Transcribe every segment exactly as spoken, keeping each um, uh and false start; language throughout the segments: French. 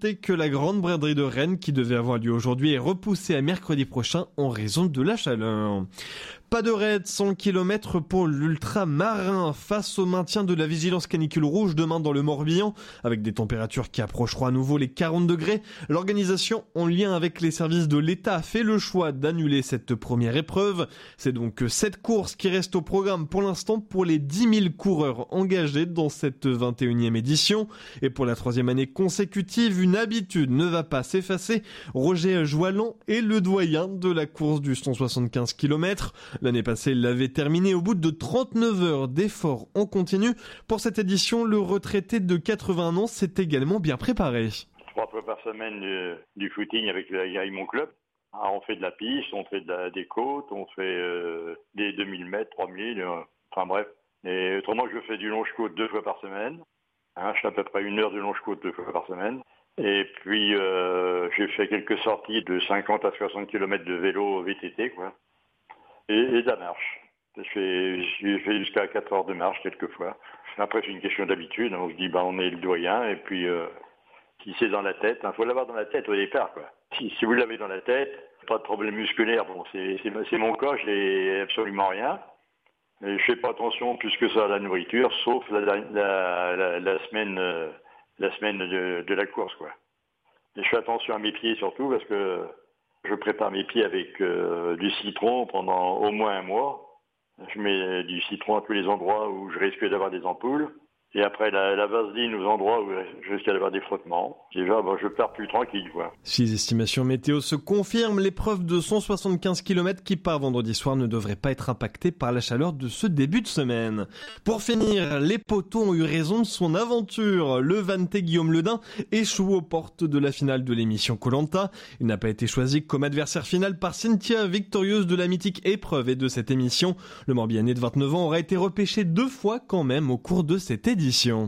Notez que la grande braderie de Rennes, qui devait avoir lieu aujourd'hui, est repoussée à mercredi prochain en raison de la chaleur. Pas de raid cent kilomètres pour l'ultramarin face au maintien de la vigilance canicule rouge demain dans le Morbihan, avec des températures qui approcheront à nouveau les quarante degrés. L'organisation, en lien avec les services de l'État, a fait le choix d'annuler cette première épreuve. C'est donc cette course qui reste au programme pour l'instant pour les dix mille coureurs engagés dans cette vingt et unième édition. Et pour la troisième année consécutive, une habitude ne va pas s'effacer. Roger Joalan est le doyen de la course du cent soixante-quinze kilomètres. L'année passée, il l'avait terminé au bout de trente-neuf heures d'efforts en continu. Pour cette édition, le retraité de quatre-vingt-un ans s'est également bien préparé. Trois fois par semaine du, du footing avec, avec mon club. Alors, on fait de la piste, on fait de la, des côtes, on fait euh, des deux mille mètres, trois mille, euh, enfin bref. Et autrement, je fais du longe-côte deux fois par semaine. Hein, je fais à peu près une heure de longe-côte deux fois par semaine. Et puis, euh, j'ai fait quelques sorties de cinquante à soixante kilomètres de vélo V T T, quoi. Et, et de la marche. J'ai fait jusqu'à quatre heures de marche quelquefois. Après, c'est une question d'habitude. On se dit, bah, on est le doyen. Et puis, euh, si c'est dans la tête, il hein, faut l'avoir dans la tête au départ, quoi. Si, si vous l'avez dans la tête, pas de problème musculaire. Bon, c'est, c'est, c'est mon cas, j'ai absolument rien. Mais je fais pas attention plus que ça à la nourriture, sauf la, la, la, la semaine, euh, la semaine de, de la course, quoi. Et je fais attention à mes pieds surtout parce que je prépare mes pieds avec euh, du citron pendant au moins un mois. Je mets du citron à tous les endroits où je risque d'avoir des ampoules. Et après, la, la vaseline aux endroits où je risque d'avoir des frottements. Déjà, bon, je pars plus tranquille, quoi. Si les estimations météo se confirment, l'épreuve de cent soixante-quinze kilomètres qui part vendredi soir ne devrait pas être impactée par la chaleur de ce début de semaine. Pour finir, les poteaux ont eu raison de son aventure. Le Vantais Guillaume Ledin échoue aux portes de la finale de l'émission Koh-Lanta. Il n'a pas été choisi comme adversaire final par Cynthia, victorieuse de la mythique épreuve et de cette émission. Le Morbihanais de vingt-neuf ans aura été repêché deux fois quand même au cours de cette édition.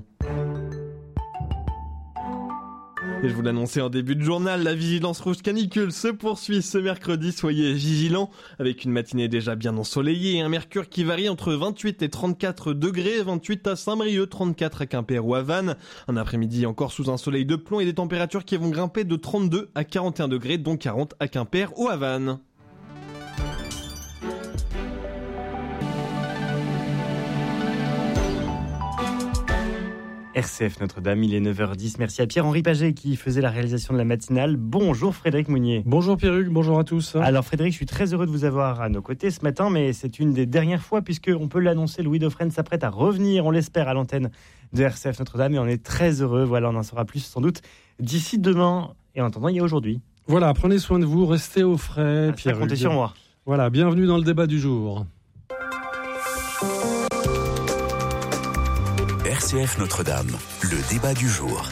Et je vous l'annonçais en début de journal, la vigilance rouge canicule se poursuit ce mercredi. Soyez vigilants, avec une matinée déjà bien ensoleillée et un mercure qui varie entre vingt-huit et trente-quatre degrés, vingt-huit à Saint-Brieuc, trente-quatre à Quimper ou à Vannes. Un après-midi encore sous un soleil de plomb et des températures qui vont grimper de trente-deux à quarante et un degrés, dont quarante à Quimper ou à Vannes. R C F Notre-Dame, il est neuf heures dix. Merci à Pierre-Henri Paget qui faisait la réalisation de la matinale. Bonjour Frédéric Mounier. Bonjour Pierruc, bonjour à tous. Alors Frédéric, je suis très heureux de vous avoir à nos côtés ce matin, mais c'est une des dernières fois puisqu'on peut l'annoncer, Louis Dauphren s'apprête à revenir, on l'espère, à l'antenne de R C F Notre-Dame et on est très heureux. Voilà, on en saura plus sans doute d'ici demain. Et en attendant, il y a aujourd'hui. Voilà, prenez soin de vous, restez au frais. Ah, Pierre, comptez sur moi. Voilà, bienvenue dans le débat du jour. R C F Notre-Dame, le débat du jour.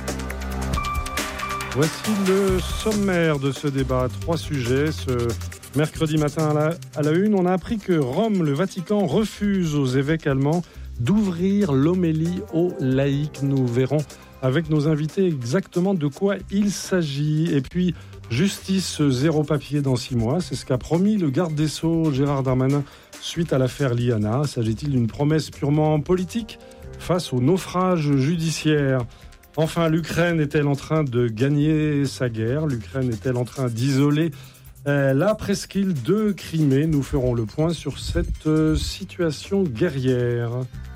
Voici le sommaire de ce débat. Trois sujets. Ce mercredi matin à la, à la une, on a appris que Rome, le Vatican, refuse aux évêques allemands d'ouvrir l'homélie aux laïcs. Nous verrons avec nos invités exactement de quoi il s'agit. Et puis, justice zéro papier dans six mois. C'est ce qu'a promis le garde des Sceaux, Gérard Darmanin, suite à l'affaire Liana. S'agit-il d'une promesse purement politique face au naufrage judiciaire? Enfin, l'Ukraine est-elle en train de gagner sa guerre? L'Ukraine est-elle en train d'isoler euh, la presqu'île de Crimée? Nous ferons le point sur cette euh, situation guerrière.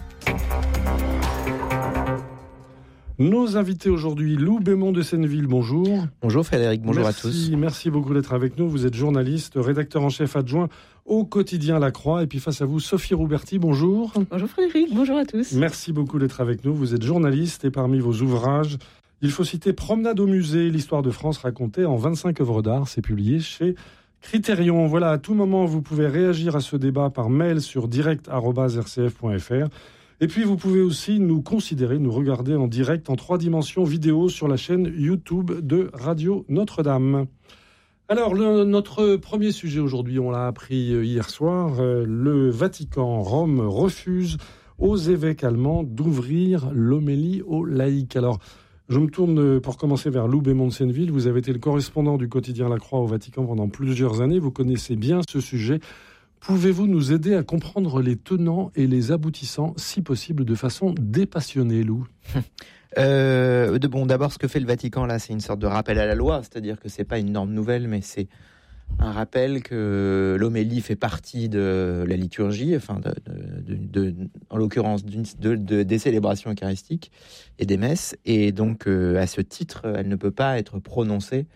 Nos invités aujourd'hui, Lou Bémond de Senneville, bonjour. Bonjour Frédéric, bonjour merci, à tous. Merci beaucoup d'être avec nous. Vous êtes journaliste, rédacteur en chef adjoint au quotidien La Croix. Et puis face à vous, Sophie Rouberti, bonjour. Bonjour Frédéric, bonjour à tous. Merci beaucoup d'être avec nous. Vous êtes journaliste et parmi vos ouvrages, il faut citer Promenade au musée, l'histoire de France racontée en vingt-cinq œuvres d'art. C'est publié chez Critérion. Voilà, à tout moment, vous pouvez réagir à ce débat par mail sur direct arobase r c f point f r. Et puis, vous pouvez aussi nous considérer, nous regarder en direct en trois dimensions vidéo sur la chaîne YouTube de Radio Notre-Dame. Alors, le, notre premier sujet aujourd'hui, on l'a appris hier soir, euh, le Vatican, Rome, refuse aux évêques allemands d'ouvrir l'homélie aux laïcs. Alors, je me tourne pour commencer vers Lou Bémond de Senneville. Vous avez été le correspondant du quotidien La Croix au Vatican pendant plusieurs années. Vous connaissez bien ce sujet. Pouvez-vous nous aider à comprendre les tenants et les aboutissants, si possible de façon dépassionnée, Lou ? Euh, de, bon, d'abord, ce que fait le Vatican, là, c'est une sorte de rappel à la loi, c'est-à-dire que c'est pas une norme nouvelle, mais c'est un rappel que l'homélie fait partie de la liturgie, enfin, de, de, de, de, en l'occurrence, d'une, de, de, des célébrations eucharistiques et des messes, et donc, euh, à ce titre, elle ne peut pas être prononcée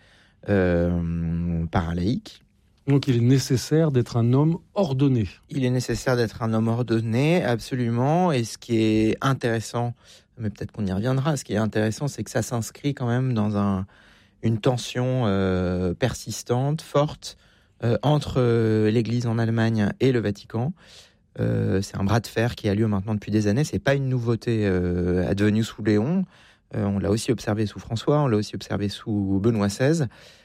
euh, par un laïc. Donc il est nécessaire d'être un homme ordonné. Il est nécessaire d'être un homme ordonné, absolument, et ce qui est intéressant, mais peut-être qu'on y reviendra, ce qui est intéressant, c'est que ça s'inscrit quand même dans un, une tension euh, persistante, forte, euh, entre euh, l'Église en Allemagne et le Vatican. Euh, c'est un bras de fer qui a lieu maintenant depuis des années, c'est pas une nouveauté euh, advenue sous Léon, euh, on l'a aussi observé sous François, on l'a aussi observé sous Benoît seize.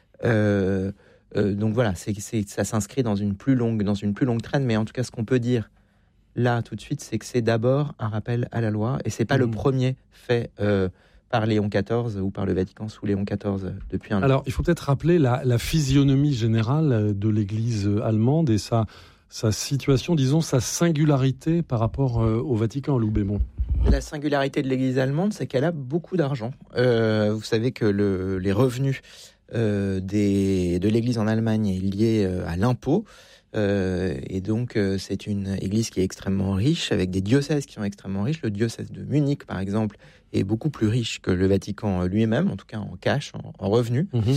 Euh, euh, donc voilà, c'est, c'est, ça s'inscrit dans une plus longue, dans une plus longue traîne, mais en tout cas, ce qu'on peut dire là tout de suite, c'est que c'est d'abord un rappel à la loi, et c'est pas mmh. le premier fait euh, par Léon quatorze ou par le Vatican sous Léon quatorze depuis un an. Alors, il faut peut-être rappeler la, la physionomie générale de l'Église allemande et sa, sa situation, disons, sa singularité par rapport euh, au Vatican, Lou Bémond. La singularité de l'Église allemande, c'est qu'elle a beaucoup d'argent. Euh, vous savez que le, les revenus euh, des, de l'Église en Allemagne est lié euh, à l'impôt. Euh, et donc, euh, c'est une église qui est extrêmement riche, avec des diocèses qui sont extrêmement riches. Le diocèse de Munich, par exemple, est beaucoup plus riche que le Vatican lui-même, en tout cas en cash, en, en revenus. Mmh.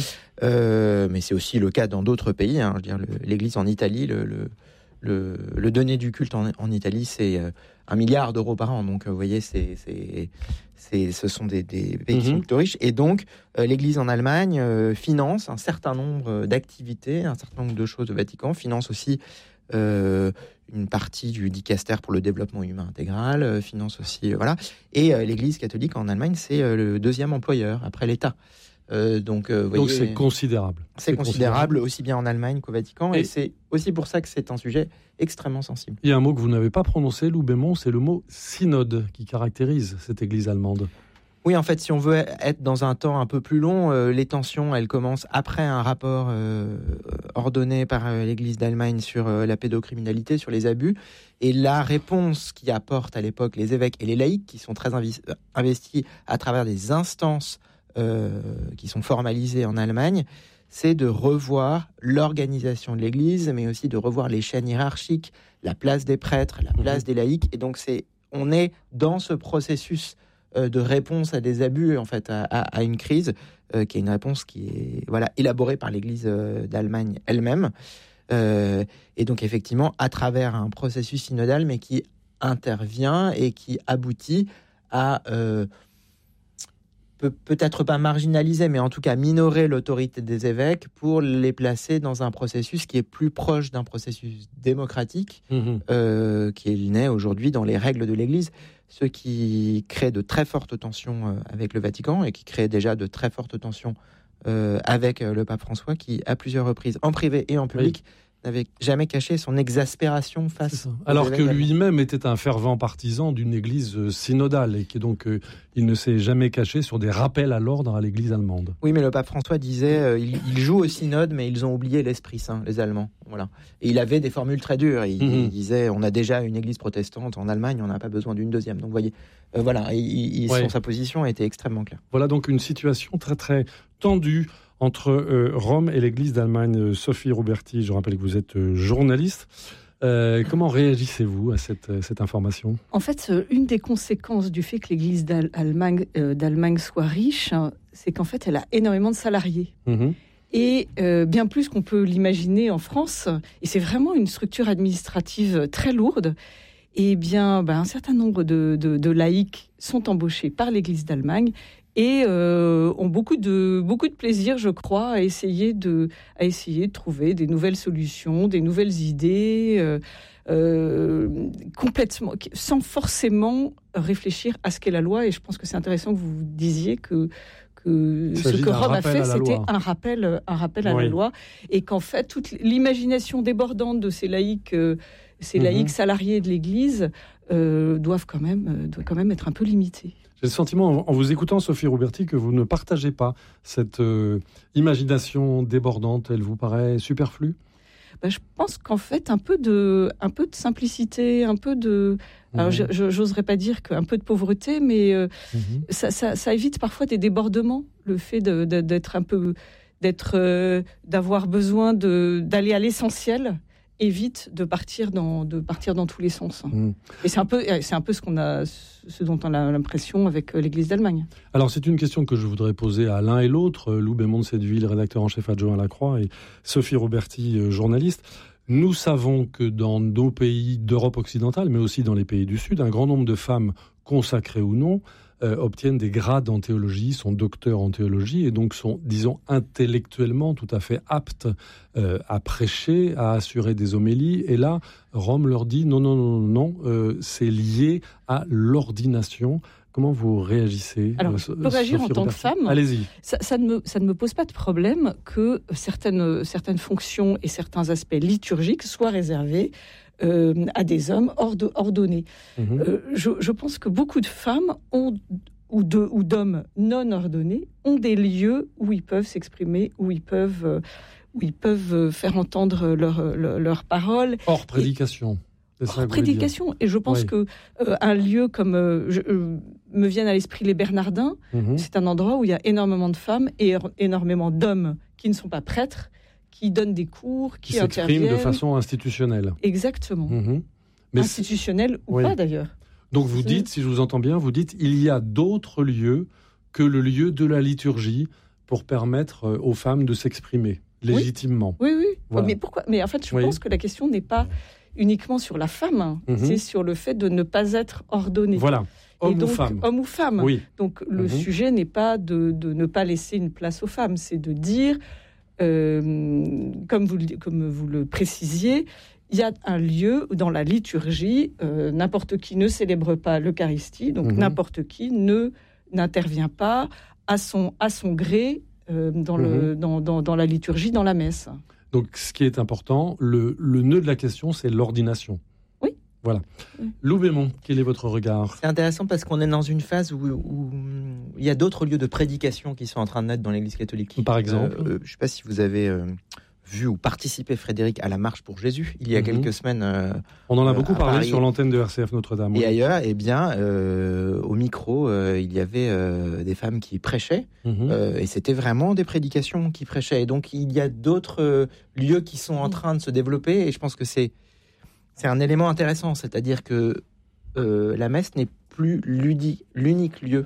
Euh, mais c'est aussi le cas dans d'autres pays. Hein. Je veux dire, le, l'église en Italie, le, le, le, le donné du culte en, en Italie, c'est euh, un milliard d'euros par an. Donc, vous voyez, c'est, c'est, c'est, ce sont des, des pays mmh. qui sont plutôt riches. Et donc, euh, l'Église en Allemagne euh, finance un certain nombre d'activités, un certain nombre de choses au Vatican, finance aussi euh, une partie du dicaster pour le développement humain intégral, euh, finance aussi, euh, voilà. Et euh, l'Église catholique en Allemagne, c'est euh, le deuxième employeur après l'État. Euh, donc, euh, donc voyez, c'est considérable. C'est, c'est considérable, considérable aussi bien en Allemagne qu'au Vatican, et, et c'est aussi pour ça que c'est un sujet extrêmement sensible. Il y a un mot que vous n'avez pas prononcé, Lou Bémond, c'est le mot synode qui caractérise cette Église allemande. Oui, en fait, si on veut être dans un temps un peu plus long, euh, les tensions, elles commencent après un rapport euh, ordonné par euh, l'Église d'Allemagne sur euh, la pédocriminalité, sur les abus. Et la réponse qu'y apportent à l'époque les évêques et les laïcs, qui sont très invi- investis à travers des instances euh, qui sont formalisées en Allemagne, c'est de revoir l'organisation de l'Église, mais aussi de revoir les chaînes hiérarchiques, la place des prêtres, la place mmh. des laïcs. Et donc, c'est, on est dans ce processus de réponse à des abus, en fait, à, à, à une crise, euh, qui est une réponse qui est voilà, élaborée par l'Église euh, d'Allemagne elle-même. Euh, et donc, effectivement, à travers un processus synodal, mais qui intervient et qui aboutit à, euh, peut, peut-être pas marginaliser, mais en tout cas minorer l'autorité des évêques pour les placer dans un processus qui est plus proche d'un processus démocratique, mmh. euh, qui est né aujourd'hui dans les règles de l'Église. Ce qui crée de très fortes tensions avec le Vatican et qui crée déjà de très fortes tensions euh, avec le pape François, qui, à plusieurs reprises, en privé et en public, oui. n'avait jamais caché son exaspération face... Alors que lui-même était un fervent partisan d'une église synodale et qui donc euh, il ne s'est jamais caché sur des rappels à l'ordre à l'église allemande. Oui, mais le pape François disait euh, il, il joue au synode, mais ils ont oublié l'Esprit Saint, les Allemands. Voilà. Et il avait des formules très dures. Il, mm-hmm. il disait on a déjà une église protestante en Allemagne, on n'a pas besoin d'une deuxième. Donc, vous voyez, euh, voilà, il, il, ouais. son, sa position était extrêmement claire. Voilà donc une situation très très tendue entre euh, Rome et l'Église d'Allemagne. Sophie Roberti, je rappelle que vous êtes euh, journaliste. Euh, comment réagissez-vous à cette, cette information ? En fait, une des conséquences du fait que l'Église d'Allemagne, euh, d'Allemagne soit riche, c'est qu'en fait, elle a énormément de salariés. Mmh. Et euh, bien plus qu'on peut l'imaginer en France. Et c'est vraiment une structure administrative très lourde. Et bien, ben, un certain nombre de, de, de laïcs sont embauchés par l'Église d'Allemagne et euh, ont beaucoup de, beaucoup de plaisir, je crois, à essayer de, à essayer de trouver des nouvelles solutions, des nouvelles idées, euh, euh, complètement, sans forcément réfléchir à ce qu'est la loi. Et je pense que c'est intéressant que vous disiez que, que ce que Rome a fait, c'était un rappel, un rappel à oui. la loi, et qu'en fait, toute l'imagination débordante de ces laïcs, euh, ces mmh. laïcs salariés de l'Église, euh, doivent quand même, euh, doit quand même être un peu limitée. J'ai le sentiment, en vous écoutant, Sophie Roberti, que vous ne partagez pas cette euh, imagination débordante. Elle vous paraît superflue ? ben, je pense qu'en fait, un peu de, un peu de simplicité, un peu de... Alors, mmh. je, j'oserais pas dire qu'un peu de pauvreté, mais euh, mmh. ça, ça, ça évite parfois des débordements, le fait de, de, d'être un peu... d'être, euh, d'avoir besoin de, d'aller à l'essentiel évite de partir dans, de partir dans tous les sens. Mmh. Et c'est un peu, c'est un peu ce qu'on a, ce dont on a l'impression avec l'Église d'Allemagne. Alors c'est une question que je voudrais poser à l'un et l'autre, Lou Bémond de Setteville, rédacteur en chef adjoint à La Croix, et Sophie Roberti, journaliste. Nous savons que dans nos pays d'Europe occidentale, mais aussi dans les pays du Sud, un grand nombre de femmes, consacrées ou non, Euh, obtiennent des grades en théologie, sont docteurs en théologie et donc sont, disons, intellectuellement tout à fait aptes euh, à prêcher, à assurer des homélies. Et là, Rome leur dit non, non, non, non, euh, c'est lié à l'ordination. Comment vous réagissez? Alors, je peux réagir en tant que femme. Allez-y. Ça, ça, ne me, ça ne me pose pas de problème que certaines, certaines fonctions et certains aspects liturgiques soient réservés Euh, à des hommes ordo- ordonnés. Mmh. Euh, je, je pense que beaucoup de femmes ont, ou, de, ou d'hommes non ordonnés ont des lieux où ils peuvent s'exprimer, où ils peuvent, euh, où ils peuvent faire entendre leurs leur, leur paroles. Hors prédication. Et, hors prédication. Et je pense oui. que euh, un lieu comme euh, je, euh, me viennent à l'esprit les Bernardins, mmh. c'est un endroit où il y a énormément de femmes et énormément d'hommes qui ne sont pas prêtres, qui donnent des cours, qui, qui s'expriment de façon institutionnelle. Exactement. Mmh. Mais institutionnelle ou oui. pas d'ailleurs. Donc vous c'est... dites, si je vous entends bien, vous dites il y a d'autres lieux que le lieu de la liturgie pour permettre aux femmes de s'exprimer légitimement. Oui, oui. oui. Voilà. Mais pourquoi ? Mais en fait, je oui. pense que la question n'est pas uniquement sur la femme, mmh. c'est sur le fait de ne pas être ordonnée. Voilà. Homme Et donc, ou femme. Homme ou femme. Oui. Donc le mmh. sujet n'est pas de, de ne pas laisser une place aux femmes, c'est de dire... Euh, comme, vous, comme vous le précisiez, il y a un lieu où dans la liturgie, euh, n'importe qui ne célèbre pas l'Eucharistie, donc mmh. n'importe qui ne, n'intervient pas à son, à son gré euh, dans, mmh. le, dans, dans, dans la liturgie, dans la messe. Donc ce qui est important, le, le nœud de la question, c'est l'ordination. Oui. Voilà. Oui. Lou Bémond, quel est votre regard ? C'est intéressant parce qu'on est dans une phase où, où il y a d'autres lieux de prédication qui sont en train de naître dans l'Église catholique. Par exemple euh, euh, Je ne sais pas si vous avez euh, vu ou participé, Frédéric, à la Marche pour Jésus, il y a mmh. quelques semaines. Euh, On en a beaucoup parlé Paris, sur l'antenne de R C F Notre-Dame. Et oui. ailleurs, eh bien, euh, au micro, euh, il y avait euh, des femmes qui prêchaient, mmh. euh, et c'était vraiment des prédications qui prêchaient. Et donc, il y a d'autres euh, lieux qui sont en train de se développer, et je pense que c'est C'est un élément intéressant, c'est-à-dire que euh, la messe n'est plus l'udi- l'unique lieu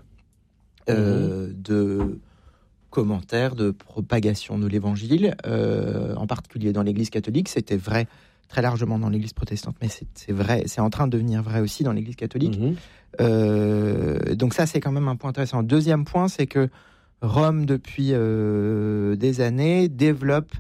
euh, mmh. de commentaires, de propagation de l'évangile, euh, en particulier dans l'Église catholique. C'était vrai très largement dans l'Église protestante, mais c'est, c'est vrai, c'est en train de devenir vrai aussi dans l'Église catholique. Mmh. Euh, donc ça, c'est quand même un point intéressant. Deuxième point, c'est que Rome, depuis euh, des années, développe,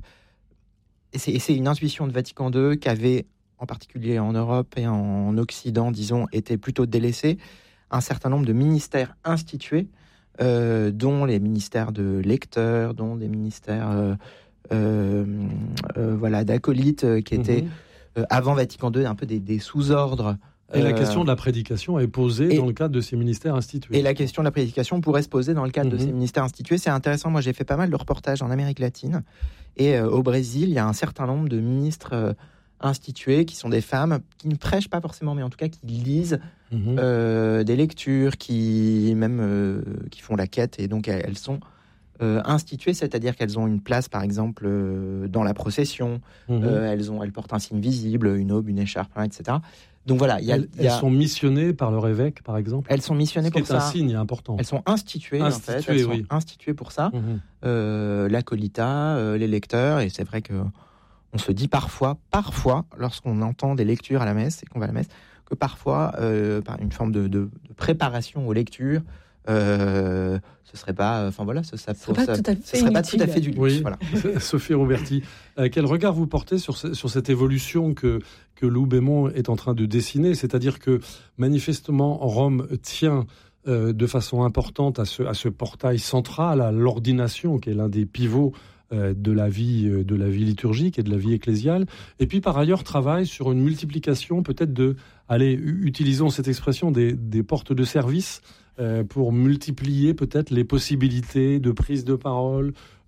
et c'est, et c'est une intuition de Vatican deux qu'avait en particulier en Europe et en Occident, disons, était plutôt délaissé, un certain nombre de ministères institués, euh, dont les ministères de lecteurs, dont des ministères euh, euh, euh, voilà, d'acolytes, euh, qui étaient, mmh. euh, avant Vatican deux, un peu des, des sous-ordres. Et euh, la question de la prédication est posée et, dans le cadre de ces ministères institués. Et la question de la prédication pourrait se poser dans le cadre mmh. de ces ministères institués. C'est intéressant, moi j'ai fait pas mal de reportages en Amérique latine, et euh, au Brésil, il y a un certain nombre de ministres... Euh, instituées, qui sont des femmes qui ne prêchent pas forcément, mais en tout cas qui lisent mmh. euh, des lectures, qui même euh, qui font la quête, et donc elles, elles sont euh, instituées, c'est-à-dire qu'elles ont une place, par exemple, euh, dans la procession, mmh. euh, elles, ont, elles portent un signe visible, une aube, une écharpe, et cetera. Donc voilà, il y a, elles, y a... elles sont missionnées par leur évêque, par exemple. Elles sont missionnées Ce pour ça. C'est un signe important. Elles sont instituées, instituées en fait. Elles oui. sont instituées pour ça. Mmh. Euh, l'acolita, euh, les lecteurs, et c'est vrai que on se dit parfois, parfois, lorsqu'on entend des lectures à la messe et qu'on va à la messe, que parfois, euh, par une forme de, de, de préparation aux lectures, euh, ce serait pas, enfin voilà, ce, ça, ce serait, ça, pas, tout à fait ce serait pas tout à fait du luxe. Oui. Voilà. Sophie Roberti, euh, quel regard vous portez sur, ce, sur cette évolution que, que Lou Bémond est en train de dessiner ? C'est-à-dire que manifestement, Rome tient euh, de façon importante à ce, à ce portail central, à l'ordination, qui est l'un des pivots de la vie de la vie liturgique et de la vie ecclésiale, et puis par ailleurs travaille sur une multiplication peut-être de, allez, utilisons cette expression, des, des portes de service euh, pour multiplier peut-être les possibilités de prise de parole,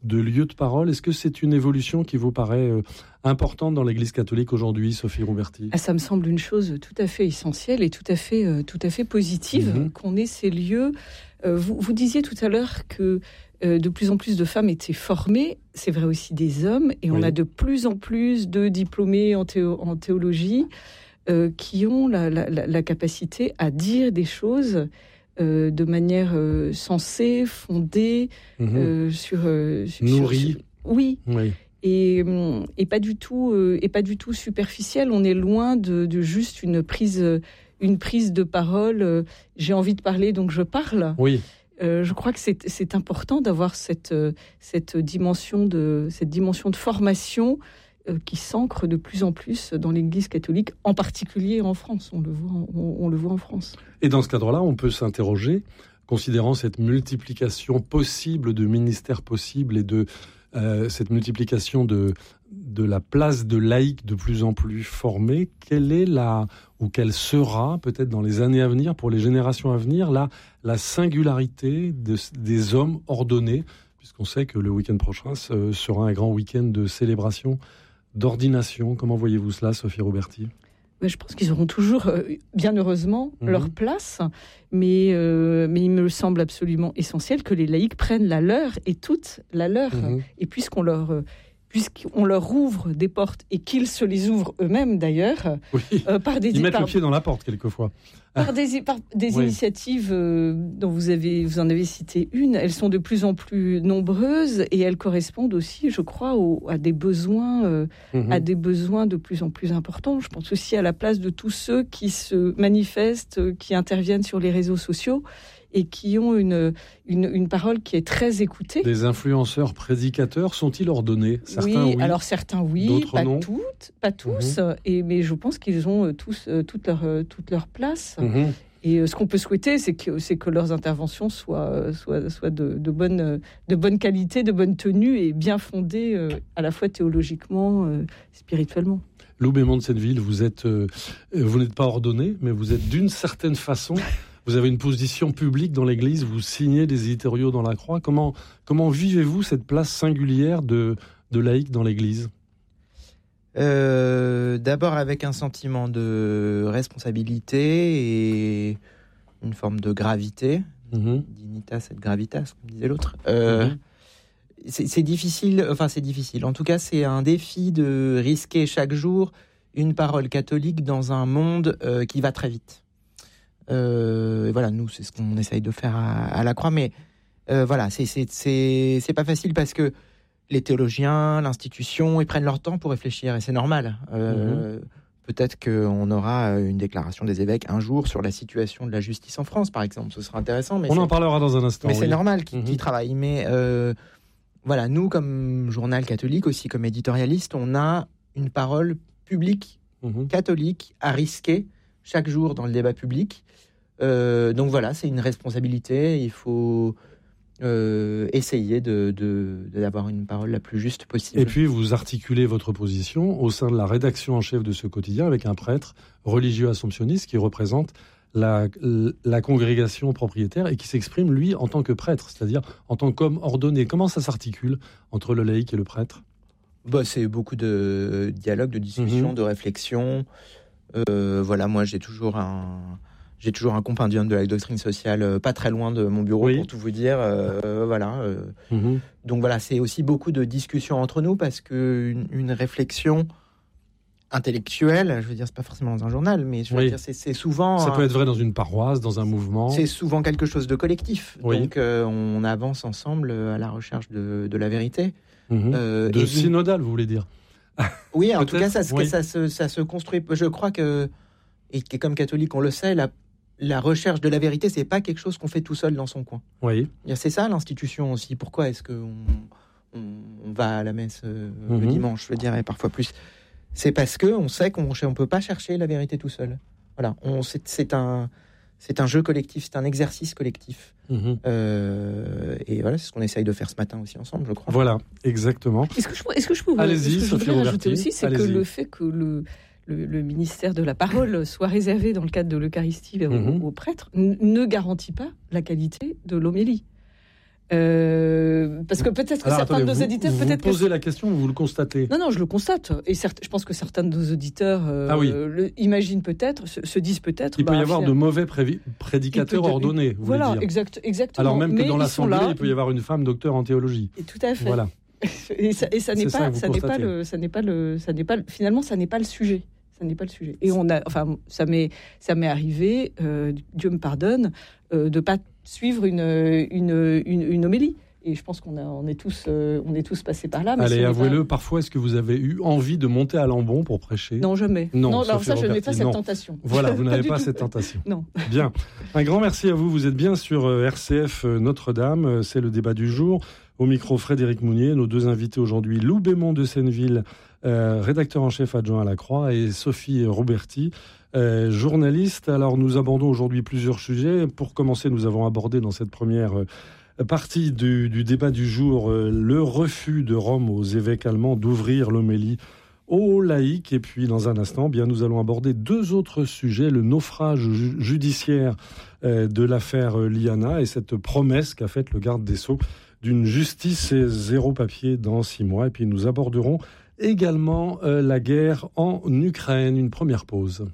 de lieu de parole. Est-ce que c'est une évolution qui vous paraît euh, importante dans l'Église catholique aujourd'hui, Sophie Rouberti ? Ah, ça me semble une chose tout à fait essentielle et tout à fait, euh, tout à fait positive, mm-hmm. qu'on ait ces lieux. Euh, vous, vous disiez tout à l'heure que euh, de plus en plus de femmes étaient formées. C'est vrai aussi des hommes. Et oui. on a de plus en plus de diplômés en, théo- en théologie euh, qui ont la, la, la capacité à dire des choses Euh, de manière euh, sensée, fondée, mmh. euh, sur, euh, sur nourrie. Sur, oui. oui. Et, et pas du tout, euh, et pas du tout superficielle. On est loin de, de juste une prise, une prise de parole. Euh, j'ai envie de parler, donc je parle. Oui. Euh, je crois que c'est, c'est important d'avoir cette, cette dimension de, cette dimension de formation euh, qui s'ancre de plus en plus dans l'Église catholique, en particulier en France. On le voit, on, on le voit en France. Et dans ce cadre-là, on peut s'interroger, considérant cette multiplication possible de ministères possibles et de euh, cette multiplication de, de la place de laïcs de plus en plus formés, quelle est la, ou quelle sera, peut-être dans les années à venir, pour les générations à venir, la, la singularité de, des hommes ordonnés, puisqu'on sait que le week-end prochain ce sera un grand week-end de célébration, d'ordination. Comment voyez-vous cela, Sophie Rouberti ? Je pense qu'ils auront toujours, euh, bien heureusement, mmh. leur place, mais, euh, mais il me semble absolument essentiel que les laïcs prennent la leur, et toute la leur. Mmh. Et puisqu'on leur, euh, puisqu'on leur ouvre des portes, et qu'ils se les ouvrent eux-mêmes d'ailleurs, oui. euh, par des... Ils mettent par, le pied dans la porte quelquefois. Par des, par des oui. initiatives euh, dont vous, avez, vous en avez cité une, elles sont de plus en plus nombreuses et elles correspondent aussi, je crois, au, à des besoins, euh, mmh. à des besoins de plus en plus importants. Je pense aussi à la place de tous ceux qui se manifestent, qui interviennent sur les réseaux sociaux et qui ont une, une, une parole qui est très écoutée. Des influenceurs prédicateurs sont-ils ordonnés ? Certains oui, oui, alors certains oui, d'autres pas non. toutes, pas tous, mmh. et, mais je pense qu'ils ont tous euh, toute, leur, euh, toute leur place. Mmh. Et euh, ce qu'on peut souhaiter, c'est que, c'est que leurs interventions soient, soient, soient de, de, bonne, de bonne qualité, de bonne tenue et bien fondées euh, à la fois théologiquement, euh, spirituellement. Lou Bémond de Senneville, vous, êtes, euh, vous n'êtes pas ordonné, mais vous êtes d'une certaine façon... Vous avez une position publique dans l'Église, vous signez des éditoriaux dans la Croix. Comment, comment vivez-vous cette place singulière de, de laïc dans l'Église ? euh, D'abord avec un sentiment de responsabilité et une forme de gravité. Mmh. Dignitas et gravitas, comme disait l'autre. Euh, mmh. c'est, c'est difficile, enfin c'est difficile. En tout cas, c'est un défi de risquer chaque jour une parole catholique dans un monde euh, qui va très vite. Euh, et voilà, nous, c'est ce qu'on essaye de faire à, à la Croix, mais euh, voilà, c'est, c'est, c'est, c'est pas facile parce que les théologiens, l'institution, ils prennent leur temps pour réfléchir et c'est normal. Euh, mmh. Peut-être qu'on aura une déclaration des évêques un jour sur la situation de la justice en France, par exemple. Ce sera intéressant. Mais on c'est, en parlera dans un instant. Mais oui. c'est normal qu'ils, mmh. qu'ils travaillent. Mais euh, voilà, nous, comme journal catholique, aussi comme éditorialiste, on a une parole publique mmh. catholique à risquer chaque jour dans le débat public. Euh, donc voilà, c'est une responsabilité. Il faut euh, essayer de, de, de, d'avoir une parole la plus juste possible. Et puis, vous articulez votre position au sein de la rédaction en chef de ce quotidien avec un prêtre religieux assomptionniste qui représente la, la congrégation propriétaire et qui s'exprime, lui, en tant que prêtre, c'est-à-dire en tant qu'homme ordonné. Comment ça s'articule entre le laïc et le prêtre ? Bah, c'est beaucoup de dialogue, de discussion, mmh. de réflexion. Euh, voilà, moi, j'ai toujours un... J'ai toujours un compendium de la doctrine sociale euh, pas très loin de mon bureau, oui. pour tout vous dire. Euh, voilà. Euh, mmh. Donc voilà, c'est aussi beaucoup de discussions entre nous parce qu'une une réflexion intellectuelle, je veux dire, c'est pas forcément dans un journal, mais je veux oui. dire, c'est, c'est souvent... Ça un, peut être vrai dans une paroisse, dans un mouvement. C'est souvent quelque chose de collectif. Oui. Donc euh, on avance ensemble à la recherche de, de la vérité. Mmh. Euh, de synodal, vous voulez dire ? Oui, en tout cas, ça, oui. ça, se, ça se construit. Je crois que, et comme catholique, on le sait, la La recherche de la vérité, c'est pas quelque chose qu'on fait tout seul dans son coin. Oui. C'est ça l'institution aussi. Pourquoi est-ce qu'on on, on va à la messe euh, mm-hmm. le dimanche, je dirais, parfois plus. C'est parce que on sait qu'on ne peut pas chercher la vérité tout seul. Voilà, on, c'est, c'est un c'est un jeu collectif, c'est un exercice collectif. Mm-hmm. Euh, et voilà, c'est ce qu'on essaye de faire ce matin aussi ensemble, je crois. Voilà, exactement. Est-ce que je, est-ce que je peux Allez-y, ce que Sophie je voudrais rajouter aussi, c'est Allez-y. que le fait que le Le, le ministère de la parole soit réservé dans le cadre de l'Eucharistie mmh. aux, aux prêtres n- ne garantit pas la qualité de l'homélie. Euh, parce que peut-être que Alors, certains attendez, de nos vous, auditeurs... Vous peut-être posez que... la question ou vous le constatez ? Non, non, je le constate. Et certes, je pense que certains de nos auditeurs euh, ah oui. le, imaginent peut-être, se, se disent peut-être... Il bah, peut y avoir finalement, de mauvais prévi- prédicateurs peut, ordonnés, vous voilà, voulez dire. exact, exactement. Alors même que mais dans l'Assemblée, là, il peut y avoir une femme docteur en théologie. Et tout à fait. Voilà. Et ça, et ça n'est C'est pas, ça que vous ça n'est pas constatez. le, ça n'est pas le, ça n'est pas le, finalement, ça n'est pas le sujet. Ça n'est pas le sujet. Et on a, enfin, ça m'est, ça m'est arrivé, euh, Dieu me pardonne, euh, de pas suivre une, une, une, une homélie. Et je pense qu'on a, on est tous, euh, on est tous passés par là. Mais Allez, avouez-le, pas... parfois, est-ce que vous avez eu envie de monter à Lambon pour prêcher ? Non, jamais. Non, non alors ça, je n'ai pas cette non. tentation. Voilà, vous n'avez du pas tout. cette tentation. Non. Bien. Un grand merci à vous. Vous êtes bien sur R C F Notre-Dame. C'est le débat du jour. Au micro, Frédéric Mounier. Nos deux invités aujourd'hui, Lou Bémond de Senneville, euh, rédacteur en chef adjoint à La Croix, et Sophie Roberti, euh, journaliste. Alors, nous abordons aujourd'hui plusieurs sujets. Pour commencer, nous avons abordé dans cette première euh, partie du, du débat du jour euh, le refus de Rome aux évêques allemands d'ouvrir l'homélie aux laïcs. Et puis, dans un instant, bien, nous allons aborder deux autres sujets, le naufrage ju- judiciaire euh, de l'affaire euh, Liana et cette promesse qu'a faite le garde des Sceaux d'une justice et zéro papier dans six mois. Et puis, nous aborderons également euh, la guerre en Ukraine. Une première pause.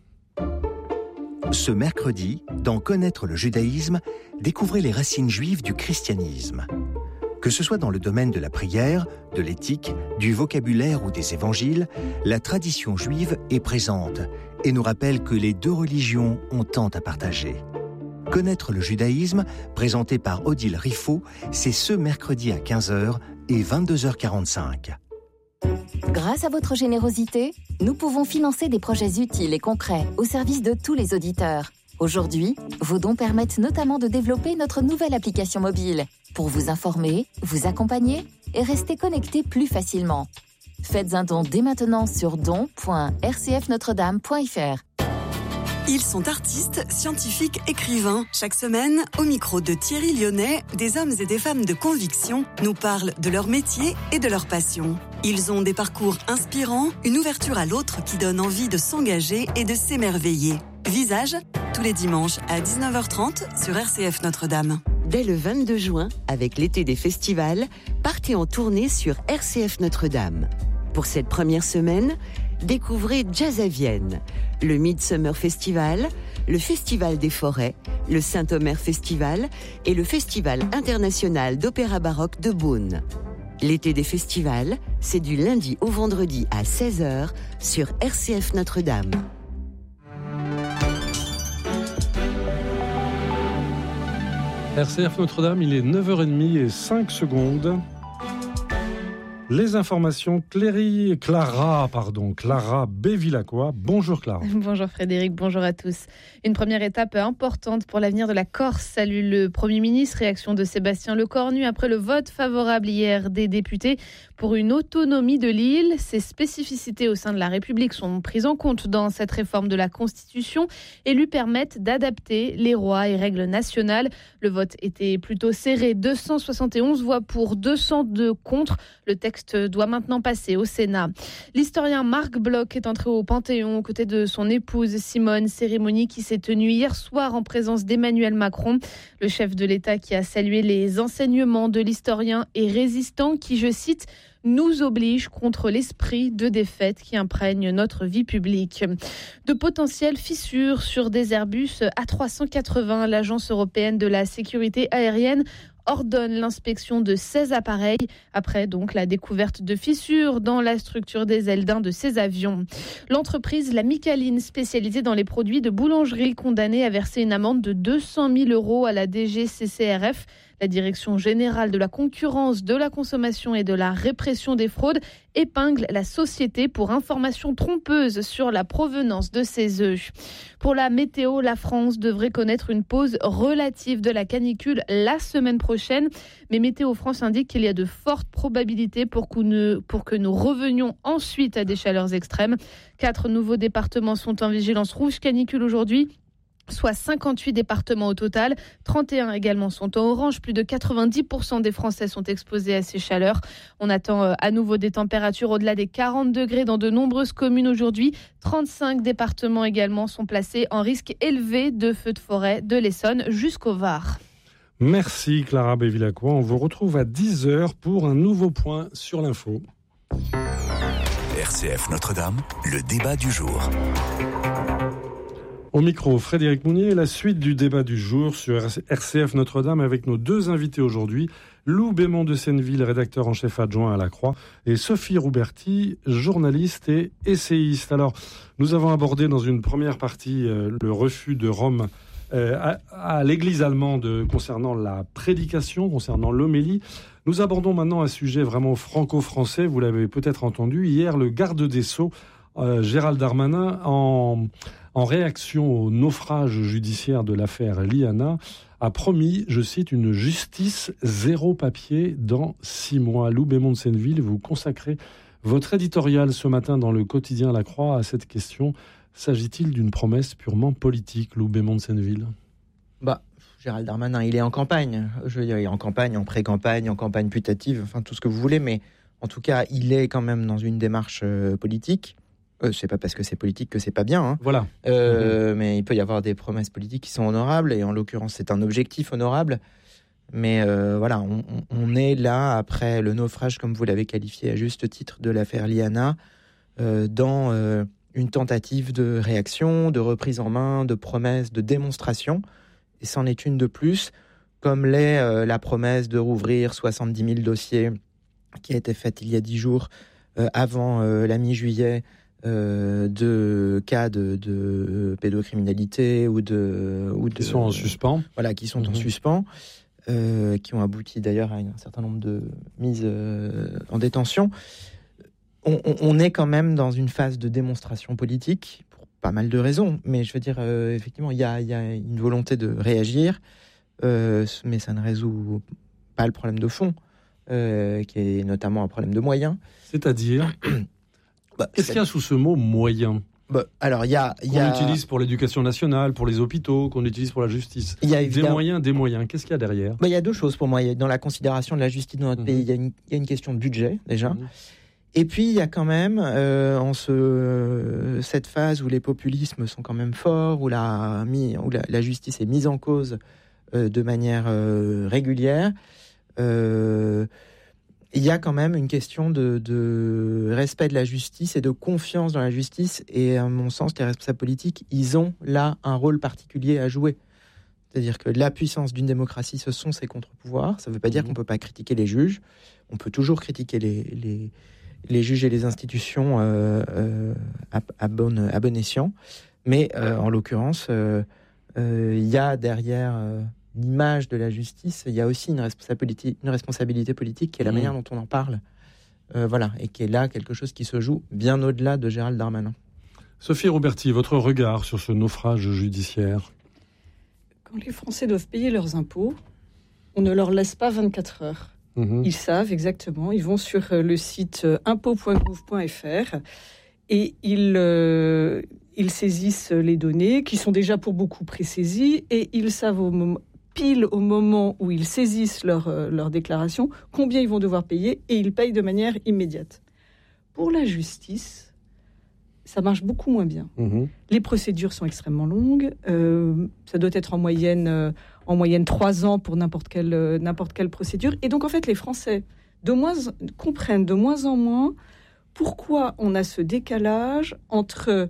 Ce mercredi, dans Connaître le judaïsme, découvrez les racines juives du christianisme. Que ce soit dans le domaine de la prière, de l'éthique, du vocabulaire ou des évangiles, la tradition juive est présente et nous rappelle que les deux religions ont tant à partager. Connaître le judaïsme, présenté par Odile Riffaut, c'est ce mercredi à quinze heures et vingt-deux heures quarante-cinq. Grâce à votre générosité, nous pouvons financer des projets utiles et concrets au service de tous les auditeurs. Aujourd'hui, vos dons permettent notamment de développer notre nouvelle application mobile pour vous informer, vous accompagner et rester connecté plus facilement. Faites un don dès maintenant sur don point r c f notre dame point f r. Ils sont artistes, scientifiques, écrivains. Chaque semaine, au micro de Thierry Lyonnais, des hommes et des femmes de conviction nous parlent de leur métier et de leur passion. Ils ont des parcours inspirants, une ouverture à l'autre qui donne envie de s'engager et de s'émerveiller. Visage, tous les dimanches à dix-neuf heures trente sur R C F Notre-Dame. Dès le vingt-deux juin, avec l'été des festivals, partez en tournée sur R C F Notre-Dame. Pour cette première semaine, découvrez Jazz à Vienne, le Midsummer Festival, le Festival des Forêts, le Saint-Omer Festival et le Festival international d'opéra baroque de Beaune. L'été des festivals, c'est du lundi au vendredi à seize heures sur R C F Notre-Dame. R C F Notre-Dame, il est neuf heures trente et cinq secondes. Les informations, Cléry, Clara, pardon, Clara Bévilacqua. Bonjour Clara. Bonjour Frédéric, bonjour à tous. Une première étape importante pour l'avenir de la Corse, salue le Premier ministre. Réaction de Sébastien Lecornu après le vote favorable hier des députés pour une autonomie de l'île. Ses spécificités au sein de la République sont prises en compte dans cette réforme de la Constitution et lui permettent d'adapter les lois et règles nationales. Le vote était plutôt serré, deux cent soixante et onze voix pour, deux cent deux contre. Le texte doit maintenant passer au Sénat. L'historien Marc Bloch est entré au Panthéon aux côtés de son épouse Simone, cérémonie qui s'est tenue hier soir en présence d'Emmanuel Macron, le chef de l'État qui a salué les enseignements de l'historien et résistant qui, je cite, nous oblige contre l'esprit de défaite qui imprègne notre vie publique. De potentielles fissures sur des Airbus A trois cent quatre-vingts, l'Agence européenne de la sécurité aérienne ordonne l'inspection de seize appareils après donc la découverte de fissures dans la structure des ailes d'un de ces avions. L'entreprise La Micaline, spécialisée dans les produits de boulangerie, condamnée à verser une amende de deux cent mille euros à la D G C C R F. La Direction générale de la concurrence, de la consommation et de la répression des fraudes épingle la société pour information trompeuse sur la provenance de ses œufs. Pour la météo, la France devrait connaître une pause relative de la canicule la semaine prochaine. Mais Météo France indique qu'il y a de fortes probabilités pour que nous, pour que nous revenions ensuite à des chaleurs extrêmes. Quatre nouveaux départements sont en vigilance rouge canicule aujourd'hui, soit cinquante-huit départements au total. trente et un également sont en orange. Plus de quatre-vingt-dix pour cent des Français sont exposés à ces chaleurs. On attend à nouveau des températures au-delà des quarante degrés dans de nombreuses communes aujourd'hui. trente-cinq départements également sont placés en risque élevé de feux de forêt de l'Essonne jusqu'au Var. Merci Clara Bevilacqua. On vous retrouve à dix heures pour un nouveau point sur l'info. R C F Notre-Dame, le débat du jour. Au micro, Frédéric Mounier, la suite du débat du jour sur R C F Notre-Dame avec nos deux invités aujourd'hui, Lou Bémond de Senneville, rédacteur en chef adjoint à La Croix, et Sophie Rouberti, journaliste et essayiste. Alors, nous avons abordé dans une première partie euh, le refus de Rome euh, à, à l'église allemande concernant la prédication, concernant l'homélie. Nous abordons maintenant un sujet vraiment franco-français, vous l'avez peut-être entendu. Hier, le garde des Sceaux, euh, Gérald Darmanin, en... en réaction au naufrage judiciaire de l'affaire Liana, a promis, je cite, une justice zéro papier dans six mois. Lou Bémond de Senneville, vous consacrez votre éditorial ce matin dans le quotidien La Croix à cette question. S'agit-il d'une promesse purement politique, Lou Bémond de Senneville ? Bah, Gérald Darmanin, il est en campagne. Je veux dire, il est en campagne, en pré-campagne, en campagne putative, enfin tout ce que vous voulez, mais en tout cas, il est quand même dans une démarche euh, politique. Euh, c'est pas parce que c'est politique que c'est pas bien. Hein. Voilà. Euh, mmh. Mais il peut y avoir des promesses politiques qui sont honorables, et en l'occurrence, c'est un objectif honorable. Mais euh, voilà, on, on est là, après le naufrage, comme vous l'avez qualifié à juste titre, de l'affaire Liana, euh, dans euh, une tentative de réaction, de reprise en main, de promesse, de démonstration. Et c'en est une de plus, comme l'est euh, la promesse de rouvrir soixante-dix mille dossiers qui a été faite il y a dix jours, euh, avant euh, la mi-juillet, Euh, de cas de, de pédocriminalité ou de, ou de qui sont en suspens, voilà, qui sont mmh. en suspens, euh, qui ont abouti d'ailleurs à un certain nombre de mises euh, en détention. On, on, on est quand même dans une phase de démonstration politique pour pas mal de raisons, mais je veux dire euh, effectivement il y a, y a une volonté de réagir, euh, mais ça ne résout pas le problème de fond, euh, qui est notamment un problème de moyens. C'est-à-dire Bah, Qu'est-ce qu'il y a sous ce mot moyen ? bah, Alors, il y a, qu'on y a... utilise pour l'éducation nationale, pour les hôpitaux, qu'on utilise pour la justice. Il y a évidemment... Des moyens, des moyens. Qu'est-ce qu'il y a derrière ? bah, Il y a deux choses pour moi. Dans la considération de la justice dans notre mmh. pays, il y, a une, il y a une question de budget, déjà. Mmh. Et puis, il y a quand même, euh, en ce, cette phase où les populismes sont quand même forts, où la, où la, la justice est mise en cause euh, de manière euh, régulière, euh, il y a quand même une question de, de respect de la justice et de confiance dans la justice. Et à mon sens, les responsables politiques, ils ont là un rôle particulier à jouer. C'est-à-dire que la puissance d'une démocratie, ce sont ses contre-pouvoirs. Ça ne veut pas dire qu'on ne peut pas critiquer les juges. On peut toujours critiquer les, les, les juges et les institutions euh, euh, à, à, bon, à bon escient. Mais euh, en l'occurrence, il euh, euh, y a derrière... Euh, l'image de la justice, il y a aussi une responsabilité, une responsabilité politique qui est la mmh. manière dont on en parle, euh, voilà, et qui est là quelque chose qui se joue bien au-delà de Gérald Darmanin. Sophie Rouberti, votre regard sur ce naufrage judiciaire ? Quand les Français doivent payer leurs impôts, on ne leur laisse pas vingt-quatre heures. Mmh. Ils savent exactement, ils vont sur le site impôts point gouv point f r et ils... Euh, ils saisissent les données qui sont déjà pour beaucoup présaisies et ils savent au moment, pile au moment où ils saisissent leur, euh, leur déclaration combien ils vont devoir payer et ils payent de manière immédiate. Pour la justice, ça marche beaucoup moins bien. Mmh. Les procédures sont extrêmement longues. Euh, ça doit être en moyenne, euh, en moyenne trois ans pour n'importe quelle, euh, n'importe quelle procédure. Et donc, en fait, les Français de moins, comprennent de moins en moins pourquoi on a ce décalage entre...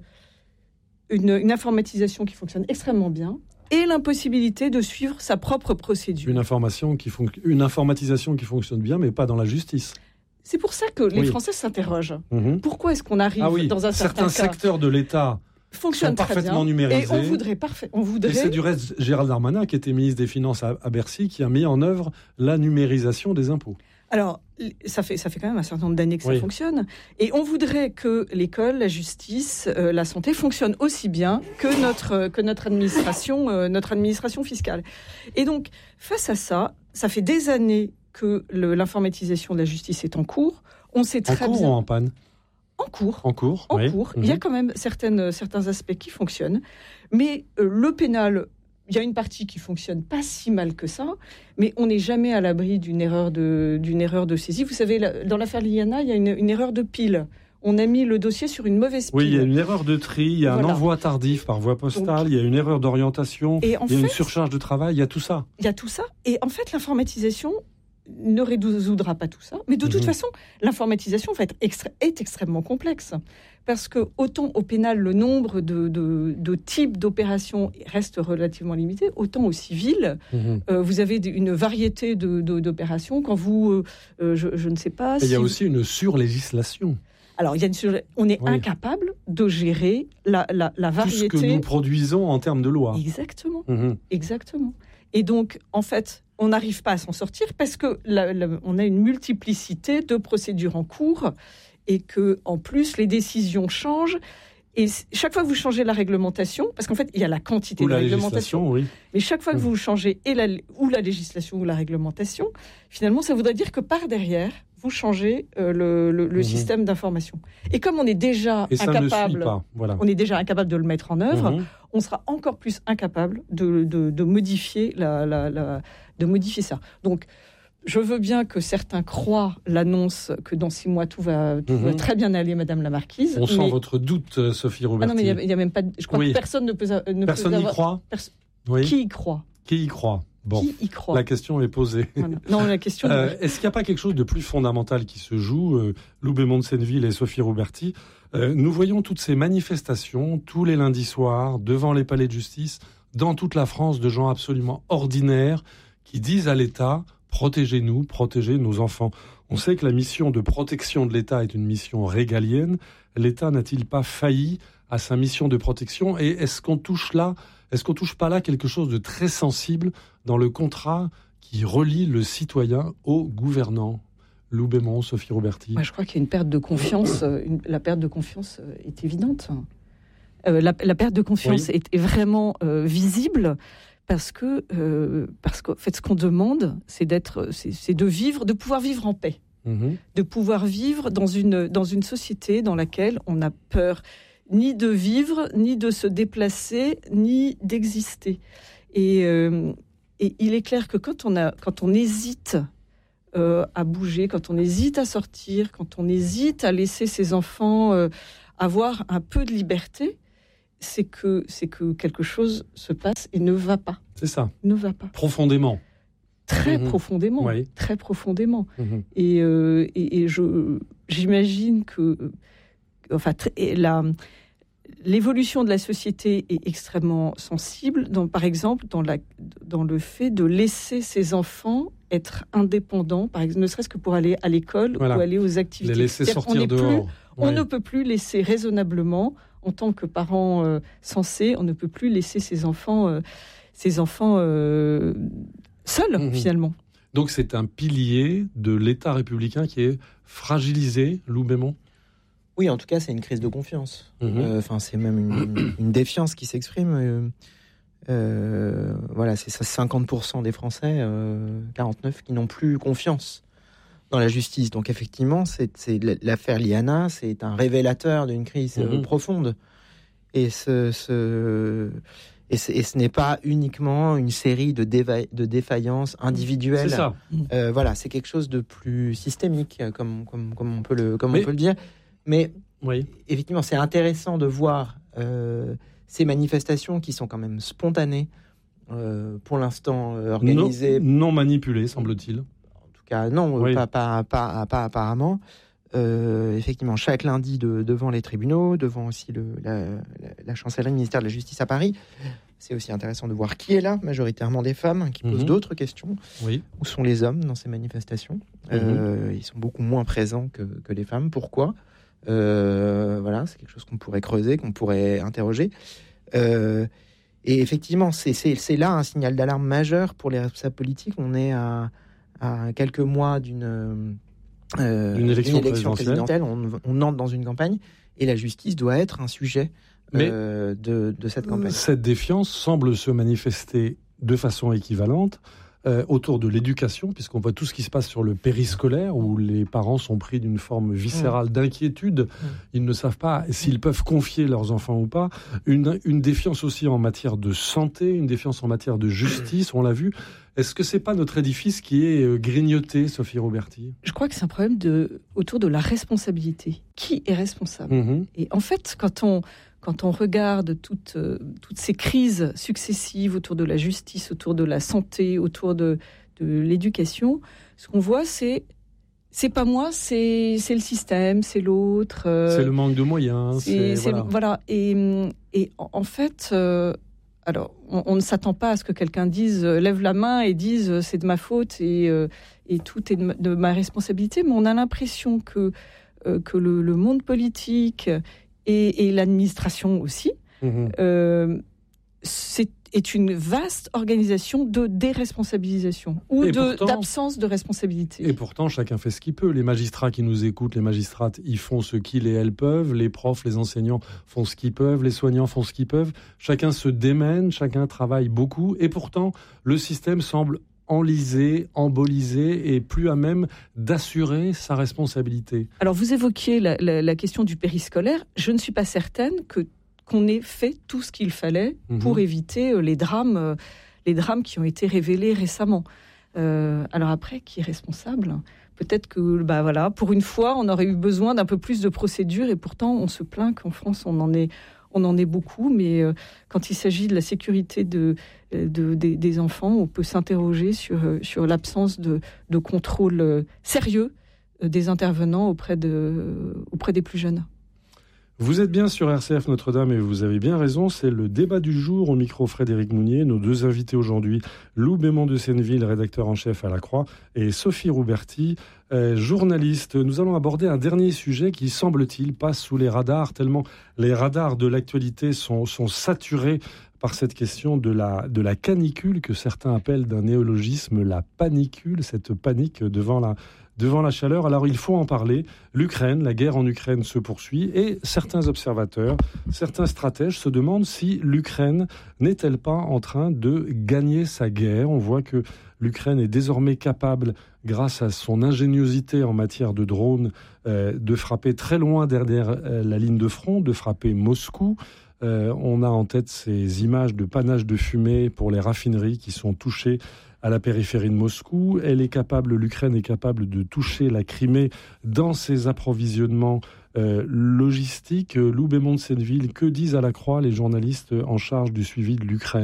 Une, une informatisation qui fonctionne extrêmement bien et l'impossibilité de suivre sa propre procédure. Une, information qui fon- une informatisation qui fonctionne bien, mais pas dans la justice. C'est pour ça que les oui. Français s'interrogent. Mmh. Pourquoi est-ce qu'on arrive ah oui, dans un certain certains cas secteurs de l'État fonctionnent sont parfaitement très bien, numérisés. Et on voudrait, parfait, on voudrait... Et c'est du reste Gérald Darmanin, qui était ministre des Finances à, à Bercy, qui a mis en œuvre la numérisation des impôts. Alors, ça fait, ça fait quand même un certain nombre d'années que ça oui. fonctionne. Et on voudrait que l'école, la justice, euh, la santé fonctionnent aussi bien que notre, que notre, administration, euh, notre administration fiscale. Et donc, face à ça, ça fait des années que le, l'informatisation de la justice est en cours. On sait très en cours bien... ou en panne ? En cours. En cours, En oui. cours. Mmh. Il y a quand même certaines, certains aspects qui fonctionnent. Mais euh, le pénal... Il y a une partie qui fonctionne pas si mal que ça, mais on n'est jamais à l'abri d'une erreur de, d'une erreur de saisie. Vous savez, dans l'affaire Liana, il y a une, une erreur de pile. on a mis le dossier sur une mauvaise pile. Oui, il y a une erreur de tri, il y a voilà. un envoi tardif par voie postale, Donc, il y a une erreur d'orientation, il y a fait, une surcharge de travail, il y a tout ça. Il y a tout ça. Et en fait, l'informatisation ne résoudra pas tout ça. Mais de toute mmh. façon, l'informatisation va être extra- est extrêmement complexe. Parce que autant au pénal, le nombre de, de, de types d'opérations reste relativement limité, autant au civil, mmh. euh, vous avez une variété de, de, d'opérations. Quand vous, euh, je, je ne sais pas... Et si il y a aussi une surlégislation. Alors, il y a une sur... on est oui. incapable de gérer la, la, la variété... Tout ce que nous produisons en termes de loi. Exactement. Mmh. Exactement. Et donc, en fait, on n'arrive pas à s'en sortir parce que la, la, on a une multiplicité de procédures en cours et que, en plus, les décisions changent. Et chaque fois que vous changez la réglementation, parce qu'en fait, il y a la quantité ou de la réglementation, oui. mais chaque fois que vous changez et la, ou la législation ou la réglementation, finalement, ça voudrait dire que par derrière, vous changez euh, le, le, le mmh. système d'information. Et comme on est déjà et incapable, voilà. on est déjà incapable de le mettre en œuvre, mmh. on sera encore plus incapable de, de, de modifier la, la, la, de modifier ça. Donc, je veux bien que certains croient l'annonce que dans six mois tout va, tout mmh. va très bien aller, Madame la Marquise. On mais... sent votre doute, Sophie Roberti. Ah non, mais il n'y a, a même pas. Je crois oui. que personne ne peut. Ne personne n'y croit. Pers... Oui. Qui y croit Qui y croit Bon, qui y croit la question est posée. Voilà. Non, la question. euh, est-ce qu'il n'y a pas quelque chose de plus fondamental qui se joue, euh, Loubet Monsenneville et Sophie Roberti euh, Nous voyons toutes ces manifestations tous les lundis soirs devant les palais de justice, dans toute la France, de gens absolument ordinaires qui disent à l'État: protégez-nous, protégez nos enfants. On sait que la mission de protection de l'État est une mission régalienne. L'État n'a-t-il pas failli à sa mission de protection ? Et est-ce qu'on touche là, est-ce qu'on touche pas là quelque chose de très sensible dans le contrat qui relie le citoyen au gouvernant ? Lou Bémont, Sophie Roberti. Moi, je crois qu'il y a une perte de confiance. Une, la perte de confiance est évidente. Euh, la, la perte de confiance oui. est, est vraiment euh, visible. Parce que, euh, parce qu'en fait, ce qu'on demande, c'est d'être, c'est, c'est de vivre, de pouvoir vivre en paix, mmh. de pouvoir vivre dans une dans une société dans laquelle on n'a peur ni de vivre, ni de se déplacer, ni d'exister. Et, euh, et il est clair que quand on a, quand on hésite euh, à bouger, quand on hésite à sortir, quand on hésite à laisser ses enfants euh, avoir un peu de liberté, c'est que, c'est que quelque chose se passe et ne va pas. C'est ça. Ne va pas. Profondément. Très mmh. profondément. Oui. Très profondément. Mmh. Et, euh, et, et je, j'imagine que enfin, la, l'évolution de la société est extrêmement sensible, dans, par exemple, dans, la, dans le fait de laisser ses enfants être indépendants, par exemple, ne serait-ce que pour aller à l'école voilà. ou aller aux activités. Les laisser C'est-à-dire sortir dehors. Plus, on ouais. ne peut plus laisser raisonnablement, en tant que parents euh, sensés, on ne peut plus laisser ses enfants, euh, ses enfants euh, seuls, mmh. finalement. Donc c'est un pilier de l'État républicain qui est fragilisé, Lou Bémont ? Oui, en tout cas, c'est une crise de confiance. Mmh. Euh, c'est même une, une défiance qui s'exprime. Euh, euh, voilà, c'est ça, cinquante pour cent des Français, euh, quarante-neuf, qui n'ont plus confiance dans la justice. Donc effectivement, c'est, c'est l'affaire Liana, c'est un révélateur d'une crise mmh. euh, profonde. Et ce, ce, et, ce, et ce n'est pas uniquement une série de, déva- de défaillances individuelles. C'est ça. Euh, voilà, c'est quelque chose de plus systémique, comme, comme, comme, on, peut le, comme Mais... on peut le dire. Mais oui. effectivement, c'est intéressant de voir euh, ces manifestations qui sont quand même spontanées, euh, pour l'instant euh, organisées... Non, non manipulées, semble-t-il. Non, oui. pas, pas, pas, pas apparemment. Euh, effectivement, chaque lundi de, devant les tribunaux, devant aussi le, la, la, la chancellerie, le ministère de la Justice à Paris. C'est aussi intéressant de voir qui est là, majoritairement des femmes, qui posent mmh. d'autres questions. Oui. Où sont les hommes dans ces manifestations ? mmh. euh, Ils sont beaucoup moins présents que, que les femmes. Pourquoi ? euh, Voilà, c'est quelque chose qu'on pourrait creuser, qu'on pourrait interroger. Euh, et effectivement, c'est, c'est, c'est là un signal d'alarme majeur pour les responsables politiques. On est à... à quelques mois d'une, euh, d'une élection, d'une élection présidentielle, présidentielle, on, on entre dans une campagne et la justice doit être un sujet euh, de, de cette campagne. Cette défiance semble se manifester de façon équivalente euh, autour de l'éducation, puisqu'on voit tout ce qui se passe sur le périscolaire, où les parents sont pris d'une forme viscérale mmh. d'inquiétude. Mmh. Ils ne savent pas s'ils peuvent confier leurs enfants ou pas. Une, une défiance aussi en matière de santé, une défiance en matière de justice, on l'a vu. Est-ce que c'est pas notre édifice qui est grignoté, Sophie Roberti ? Je crois que c'est un problème de, autour de la responsabilité. Qui est responsable ? Mmh. Et en fait, quand on, quand on regarde toutes, euh, toutes ces crises successives autour de la justice, autour de la santé, autour de, de l'éducation, ce qu'on voit, c'est c'est pas moi, c'est, c'est le système, c'est l'autre. Euh, c'est le manque de moyens. C'est, c'est, c'est, voilà. voilà. Et, et en fait, euh, alors, on, on ne s'attend pas à ce que quelqu'un dise, euh, lève la main et dise euh, c'est de ma faute et, euh, et tout est de ma, de ma responsabilité, mais on a l'impression que, euh, que le, le monde politique et, et l'administration aussi, mmh. euh, c'est est une vaste organisation de déresponsabilisation ou de, pourtant, d'absence de responsabilité. Et pourtant, chacun fait ce qu'il peut. Les magistrats qui nous écoutent, les magistrates, ils font ce qu'ils et elles peuvent. Les profs, les enseignants font ce qu'ils peuvent. Les soignants font ce qu'ils peuvent. Chacun se démène, chacun travaille beaucoup. Et pourtant, le système semble enlisé, embolisé et plus à même d'assurer sa responsabilité. Alors, vous évoquiez la, la, la question du périscolaire. Je ne suis pas certaine que qu'on ait fait tout ce qu'il fallait pour mmh. éviter les drames, les drames qui ont été révélés récemment. Euh, alors après, qui est responsable ? Peut-être que, bah voilà, pour une fois, on aurait eu besoin d'un peu plus de procédures et pourtant, on se plaint qu'en France, on en est, on en est beaucoup. Mais euh, quand il s'agit de la sécurité de, de, des, des enfants, on peut s'interroger sur, sur l'absence de, de contrôle sérieux des intervenants auprès, de, auprès des plus jeunes. Vous êtes bien sur R C F Notre-Dame et vous avez bien raison, c'est le débat du jour au micro Frédéric Mounier. Nos deux invités aujourd'hui, Lou Bémond de Senneville, rédacteur en chef à La Croix, et Sophie Rouberti, euh, journaliste. Nous allons aborder un dernier sujet qui, semble-t-il, passe sous les radars, tellement les radars de l'actualité sont, sont saturés par cette question de la, de la canicule, que certains appellent d'un néologisme la panicule, cette panique devant la... Devant la chaleur, alors il faut en parler. L'Ukraine, la guerre en Ukraine se poursuit et certains observateurs, certains stratèges se demandent si l'Ukraine n'est-elle pas en train de gagner sa guerre. On voit que l'Ukraine est désormais capable, grâce à son ingéniosité en matière de drones, euh, de frapper très loin derrière euh, la ligne de front, de frapper Moscou. Euh, on a en tête ces images de panache de fumée pour les raffineries qui sont touchées à la périphérie de Moscou. Elle est capable, l'Ukraine est capable de toucher la Crimée dans ses approvisionnements euh, logistiques. Lou Bémond de Senneville, que disent à la Croix les journalistes en charge du suivi de l'Ukraine ?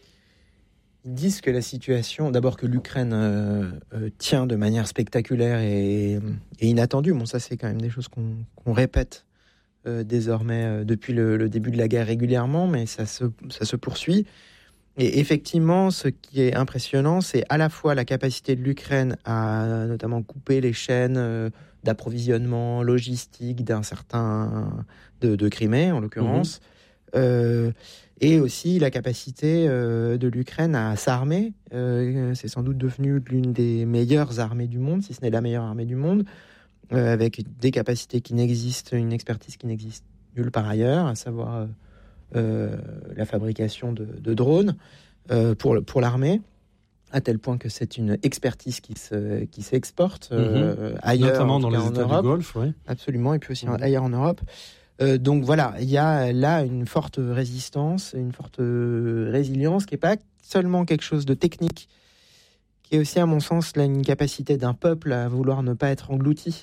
Ils disent que la situation, d'abord que l'Ukraine euh, euh, tient de manière spectaculaire et, et inattendue. Bon, ça c'est quand même des choses qu'on, qu'on répète euh, désormais euh, depuis le, le début de la guerre régulièrement, mais ça se, ça se poursuit. Et effectivement, ce qui est impressionnant, c'est à la fois la capacité de l'Ukraine à notamment couper les chaînes d'approvisionnement logistique d'un certain de, de Crimée, en l'occurrence, mmh. euh, et aussi la capacité euh, de l'Ukraine à s'armer. Euh, c'est sans doute devenu l'une des meilleures armées du monde, si ce n'est la meilleure armée du monde, euh, avec des capacités qui n'existent, une expertise qui n'existe nulle part ailleurs, à savoir euh, Euh, la fabrication de, de drones euh, pour, pour l'armée, à tel point que c'est une expertise qui, se, qui s'exporte euh, mmh. ailleurs, notamment dans les en États Europe. du Golfe, oui. Absolument, et puis aussi mmh. ailleurs en Europe. Euh, donc voilà, il y a là une forte résistance, une forte résilience, qui n'est pas seulement quelque chose de technique, qui est aussi, à mon sens, là, une capacité d'un peuple à vouloir ne pas être englouti.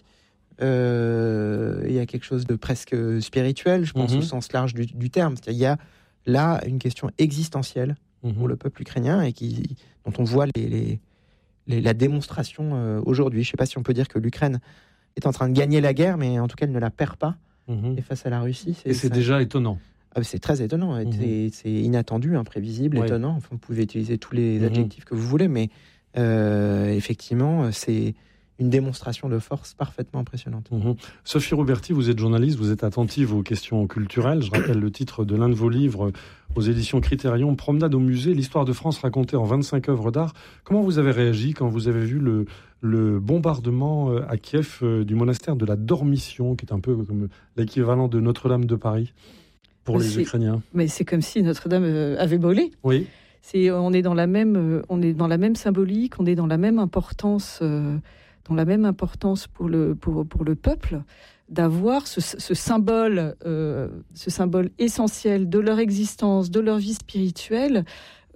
Euh, il y a quelque chose de presque spirituel, je pense, mmh. au sens large du, du terme. C'est-à-dire, il y a là une question existentielle mmh. pour le peuple ukrainien et qui, dont on voit les, les, les, la démonstration euh, aujourd'hui. Je ne sais pas si on peut dire que l'Ukraine est en train de gagner la guerre, mais en tout cas, elle ne la perd pas. Mmh. Et face à la Russie, c'est, et c'est ça... déjà étonnant. Ah, c'est très étonnant. Mmh. C'est, c'est inattendu, imprévisible, ouais. étonnant. Enfin, vous pouvez utiliser tous les mmh. adjectifs que vous voulez, mais euh, effectivement, c'est une démonstration de force parfaitement impressionnante. Mmh. Sophie Rouberti, vous êtes journaliste, vous êtes attentive aux questions culturelles. Je rappelle le titre de l'un de vos livres aux éditions Critérion, Promenade au musée, l'histoire de France racontée en vingt-cinq œuvres d'art. Comment vous avez réagi quand vous avez vu le, le bombardement à Kiev du monastère de la Dormition, qui est un peu comme l'équivalent de Notre-Dame de Paris pour mais les Ukrainiens? Mais c'est comme si Notre-Dame avait brûlé. Oui. C'est, on est dans la même, on est dans la même symbolique, on est dans la même importance... Euh, dans la même importance pour le, pour, pour le peuple, d'avoir ce, ce, symbole, euh, ce symbole essentiel de leur existence, de leur vie spirituelle,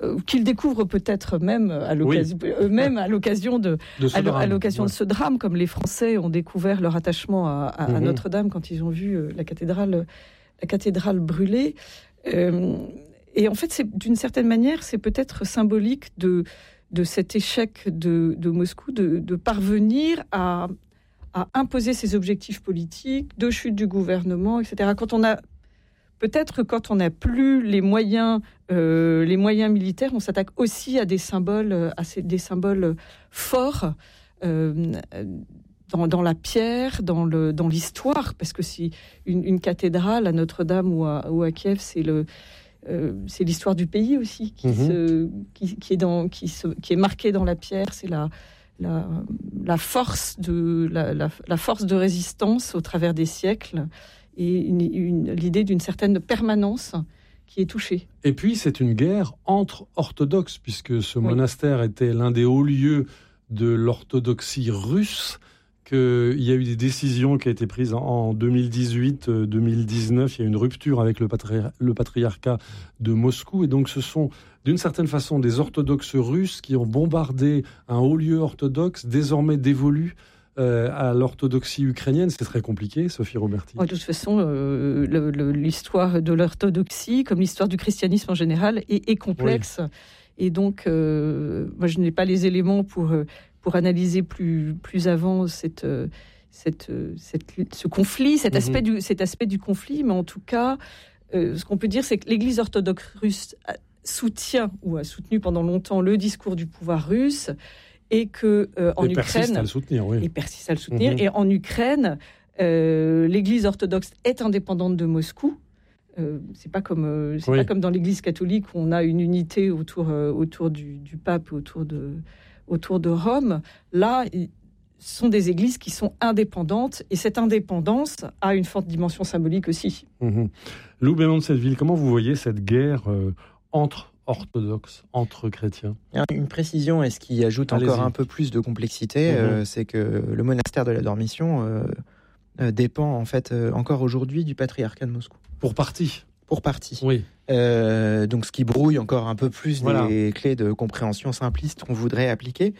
euh, qu'ils découvrent peut-être même à l'occasion, oui. eux-mêmes à l'occasion de, de à, à l'occasion ouais. de ce drame, comme les Français ont découvert leur attachement à, à, mm-hmm. à Notre-Dame quand ils ont vu euh, la cathédrale, la cathédrale brûlée. Euh, et en fait, c'est, d'une certaine manière, c'est peut-être symbolique de, de cet échec de, de Moscou de, de parvenir à, à imposer ses objectifs politiques, de chute du gouvernement, et cetera. Quand on a Peut-être que quand on n'a plus les moyens, euh, les moyens militaires, on s'attaque aussi à des symboles, à ces, des symboles forts euh, dans, dans la pierre, dans, le, dans l'histoire. Parce que si une, une cathédrale à Notre-Dame ou à, ou à Kiev, c'est, le, euh, c'est l'histoire du pays aussi qui, mmh. se, qui, qui, est dans, qui, se, qui est marquée dans la pierre. C'est la, la, la, force, de, la, la, la force de résistance au travers des siècles. Et une, une, l'idée d'une certaine permanence qui est touchée. Et puis, c'est une guerre entre orthodoxes, puisque ce oui. monastère était l'un des hauts lieux de l'orthodoxie russe, qu'il y a eu des décisions qui ont été prises en deux mille dix-huit deux mille dix-neuf. Il y a eu une rupture avec le, patri- le patriarcat de Moscou. Et donc, ce sont, d'une certaine façon, des orthodoxes russes qui ont bombardé un haut lieu orthodoxe, désormais dévolu Euh, à l'orthodoxie ukrainienne. C'est très compliqué, Sophie Roberti. De toute façon, euh, le, le, l'histoire de l'orthodoxie, comme l'histoire du christianisme en général, est, est complexe. Oui. Et donc, euh, moi, je n'ai pas les éléments pour, pour analyser plus, plus avant cette, cette, cette, ce conflit, cet, mm-hmm. aspect du, cet aspect du conflit. Mais en tout cas, euh, ce qu'on peut dire, c'est que l'Église orthodoxe russe soutient, ou a soutenu pendant longtemps, le discours du pouvoir russe, et que euh, en et Ukraine, persiste à le soutenir, oui. et persiste à le soutenir. Mmh. Et en Ukraine, euh, l'Église orthodoxe est indépendante de Moscou. Euh, c'est pas comme euh, c'est oui. pas comme dans l'Église catholique où on a une unité autour euh, autour du, du pape, autour de autour de Rome. Là, ce sont des églises qui sont indépendantes, et cette indépendance a une forte dimension symbolique aussi. Mmh. Lou Bémond-de-Setteville, comment vous voyez cette guerre euh, entre orthodoxes, entre chrétiens? Une précision, et ce qui ajoute Allez-y. encore un peu plus de complexité, mmh. euh, c'est que le monastère de la Dormition euh, euh, dépend en fait euh, encore aujourd'hui du patriarcat de Moscou. Pour partie. Pour partie. Oui. Euh, donc ce qui brouille encore un peu plus voilà. des clés de compréhension simplistes qu'on voudrait appliquer.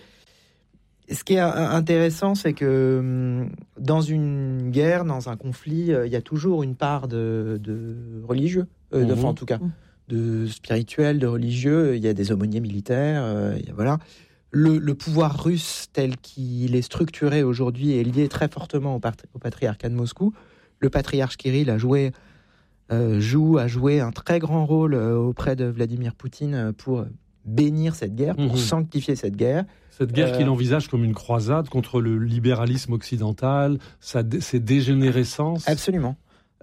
Ce qui est intéressant, c'est que dans une guerre, dans un conflit, il y a toujours une part de, de religieux, euh, mmh. de, enfin, en tout cas. Mmh. de spirituel, de religieux, il y a des aumôniers militaires, euh, il y a, voilà. Le, le pouvoir russe tel qu'il est structuré aujourd'hui est lié très fortement au, patri- au patriarcat de Moscou. Le patriarche Kirill a joué, euh, joue, a joué un très grand rôle euh, auprès de Vladimir Poutine pour bénir cette guerre, pour mmh. sanctifier cette guerre. Cette guerre euh, qu'il envisage comme une croisade contre le libéralisme occidental, sa, ses dégénérescences. Absolument.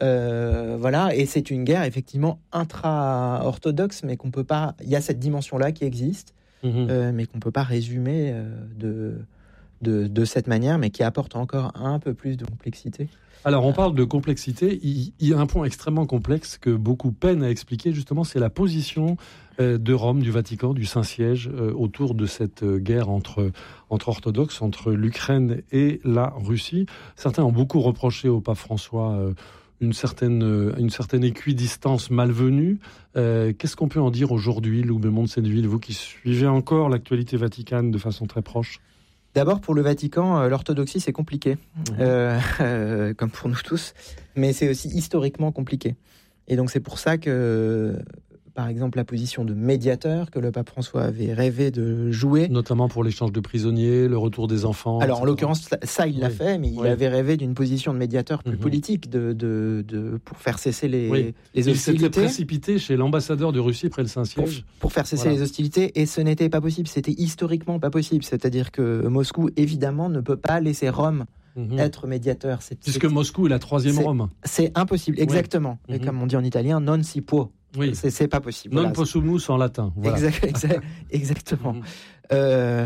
Euh, voilà, et c'est une guerre effectivement intra-orthodoxe, mais qu'on peut pas. Il y a cette dimension-là qui existe, mmh. euh, mais qu'on peut pas résumer euh, de, de de cette manière, mais qui apporte encore un peu plus de complexité. Alors, on parle de complexité. Il, il y a un point extrêmement complexe que beaucoup peinent à expliquer. Justement, c'est la position euh, de Rome, du Vatican, du Saint-Siège euh, autour de cette euh, guerre entre entre orthodoxes, entre l'Ukraine et la Russie. Certains ont beaucoup reproché au pape François. Euh, Une certaine, une certaine équidistance malvenue. Euh, qu'est-ce qu'on peut en dire aujourd'hui, Lou Bémond-de-Setteville, vous qui suivez encore l'actualité vaticane de façon très proche? D'abord, pour le Vatican, l'orthodoxie, c'est compliqué, mmh. euh, euh, comme pour nous tous, mais c'est aussi historiquement compliqué. Et donc, c'est pour ça que, par exemple, la position de médiateur que le pape François avait rêvé de jouer. Notamment pour l'échange de prisonniers, le retour des enfants. Alors, et cetera. En l'occurrence, ça, il oui. l'a fait, mais il oui. avait rêvé d'une position de médiateur plus mmh. politique de, de, de, pour faire cesser les, oui. les hostilités. Il s'était précipité chez l'ambassadeur de Russie près le Saint-Siège. Pour, pour faire cesser voilà. les hostilités, et ce n'était pas possible. C'était historiquement pas possible. C'est-à-dire que Moscou, évidemment, ne peut pas laisser Rome Mmh. être médiateur. C'est, Puisque c'est, Moscou est la troisième c'est, Rome. C'est impossible, exactement. Oui. Et mmh. comme on dit en italien, non si può. Oui. C'est, c'est pas possible. Non voilà, possumus en latin. Voilà. Exact, exact, exactement. Mmh. Euh,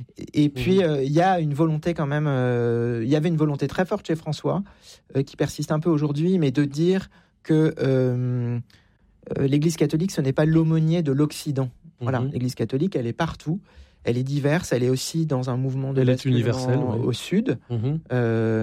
et puis, il mmh. euh, y a une volonté quand même, il euh, y avait une volonté très forte chez François, euh, qui persiste un peu aujourd'hui, mais de dire que euh, euh, l'Église catholique, ce n'est pas l'aumônier de l'Occident. Voilà, mmh. l'Église catholique, elle est partout. Elle est diverse, elle est aussi dans un mouvement de basculement au oui. sud. Il mmh. euh,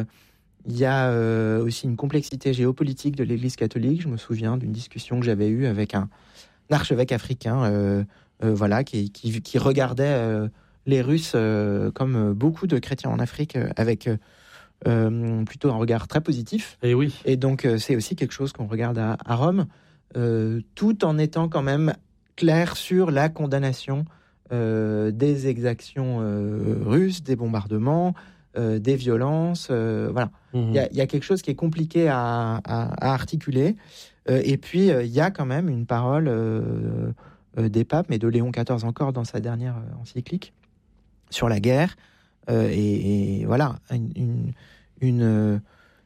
y a euh, aussi une complexité géopolitique de l'Église catholique. Je me souviens d'une discussion que j'avais eue avec un archevêque africain, euh, euh, voilà, qui, qui, qui regardait euh, les Russes euh, comme beaucoup de chrétiens en Afrique, euh, avec euh, plutôt un regard très positif. Et oui. Et donc euh, c'est aussi quelque chose qu'on regarde à, à Rome, euh, tout en étant quand même clair sur la condamnation euh, des exactions euh, russes, des bombardements, euh, des violences. Euh, voilà, il mmh. y, y a quelque chose qui est compliqué à, à, à articuler. Euh, et puis il euh, y a quand même une parole euh, euh, des papes, mais de Léon quatorze encore dans sa dernière euh, encyclique sur la guerre. Euh, et, et voilà, une, une, une,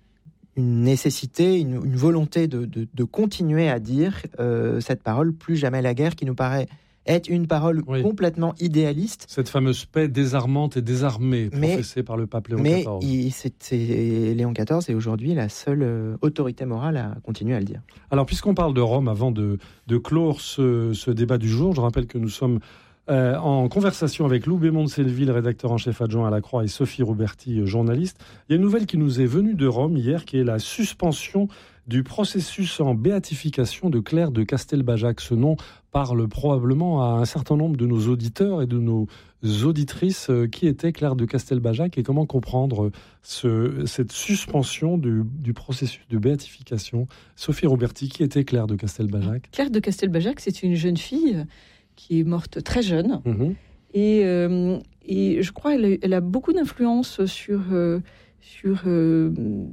une nécessité, une, une volonté de, de, de continuer à dire euh, cette parole, plus jamais la guerre, qui nous paraît être une parole oui. complètement idéaliste. Cette fameuse paix désarmante et désarmée professée mais, par le pape Léon mais quatorze. Mais c'est, c'est, Léon quatorze est aujourd'hui la seule euh, autorité morale à continuer à le dire. Alors, puisqu'on parle de Rome, avant de, de clore ce, ce débat du jour, je rappelle que nous sommes euh, en conversation avec Lou Bémond de Selleville, rédacteur en chef adjoint à La Croix, et Sophie Roberti, journaliste. Il y a une nouvelle qui nous est venue de Rome hier, qui est la suspension du processus en béatification de Claire de Castelbajac. Ce nom parle probablement à un certain nombre de nos auditeurs et de nos auditrices. Qui était Claire de Castelbajac et comment comprendre ce, cette suspension du, du processus de béatification? Sophie Roberti, qui était Claire de Castelbajac? Claire de Castelbajac, c'est une jeune fille qui est morte très jeune. Mmh. Et, euh, et je crois qu'elle a, elle a beaucoup d'influence sur... Euh, sur euh,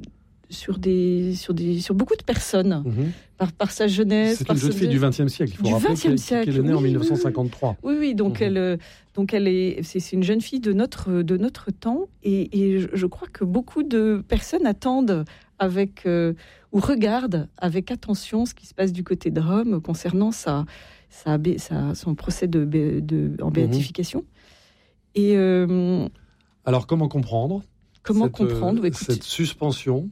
Sur, des, sur, des, sur beaucoup de personnes, mmh. par, par sa jeunesse. C'est une jeune fille du vingtième siècle, il faut du rappeler qu'elle, siècle, qu'elle est née oui, en dix-neuf cent cinquante-trois. Oui, oui, donc, mmh. elle, donc elle est, c'est, c'est une jeune fille de notre, de notre temps, et, et je, je crois que beaucoup de personnes attendent avec, euh, ou regardent avec attention ce qui se passe du côté de Rome concernant sa, sa, sa, son procès de, de, en béatification. Mmh. Et, euh, Alors, comment comprendre Comment cette, comprendre écoute, cette suspension?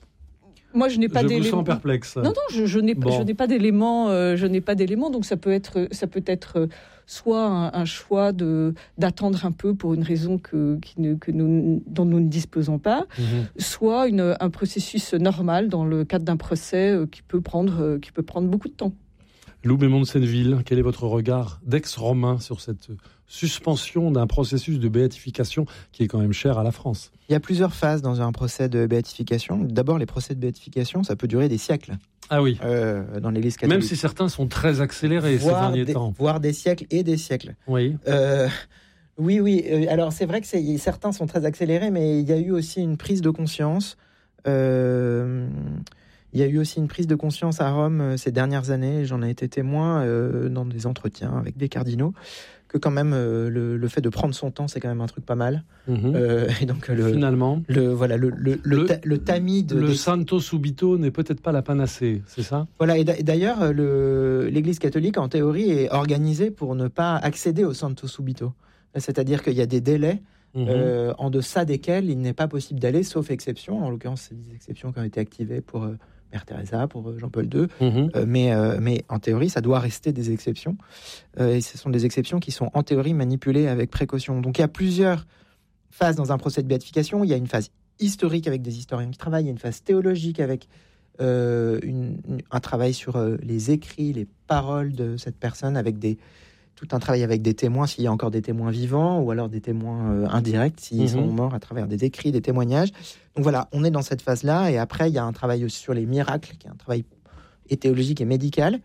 Moi, je n'ai pas je d'éléments. Je vous sens perplexe. Non, non, je, je, n'ai, bon. je n'ai pas d'éléments. Euh, je n'ai pas d'éléments. Donc, ça peut être, ça peut être soit un, un choix de d'attendre un peu pour une raison que, qui ne, que nous, dont nous ne disposons pas, mmh. soit une, un processus normal dans le cadre d'un procès euh, qui peut prendre, euh, qui peut prendre beaucoup de temps. Lou Bémond de Selleville, quel est votre regard d'ex-romain sur cette suspension d'un processus de béatification qui est quand même cher à la France? Il y a plusieurs phases dans un procès de béatification. D'abord, les procès de béatification, ça peut durer des siècles. Ah oui. Euh, dans l'Église catholique. Même si certains sont très accélérés voire ces derniers des, temps. Voire des siècles et des siècles. Oui. Euh, oui, oui. Alors, c'est vrai que c'est, certains sont très accélérés, mais il y a eu aussi une prise de conscience. Euh, il y a eu aussi une prise de conscience à Rome ces dernières années. J'en ai été témoin euh, dans des entretiens avec des cardinaux. Que quand même euh, le, le fait de prendre son temps, c'est quand même un truc pas mal. Mmh. Euh, et donc le, finalement, le voilà le le, le, ta, le tamis de le des... Santo Subito n'est peut-être pas la panacée, c'est ça? Voilà. Et d'ailleurs, le, l'Église catholique en théorie est organisée pour ne pas accéder au Santo Subito. C'est-à-dire qu'il y a des délais mmh. euh, en deçà desquels il n'est pas possible d'aller, sauf exception. En l'occurrence, c'est des exceptions qui ont été activées pour euh, Mère Teresa, pour Jean-Paul deux, mmh. euh, mais, euh, mais en théorie, ça doit rester des exceptions. Euh, et ce sont des exceptions qui sont en théorie manipulées avec précaution. Donc il y a plusieurs phases dans un procès de béatification. Il y a une phase historique avec des historiens qui travaillent, il y a une phase théologique avec euh, une, une, un travail sur euh, les écrits, les paroles de cette personne, avec des, tout un travail avec des témoins, s'il y a encore des témoins vivants, ou alors des témoins euh, indirects, s'ils mmh. sont morts à travers des écrits, des témoignages. Donc voilà, on est dans cette phase-là, et après, il y a un travail aussi sur les miracles, qui est un travail et théologique et médical.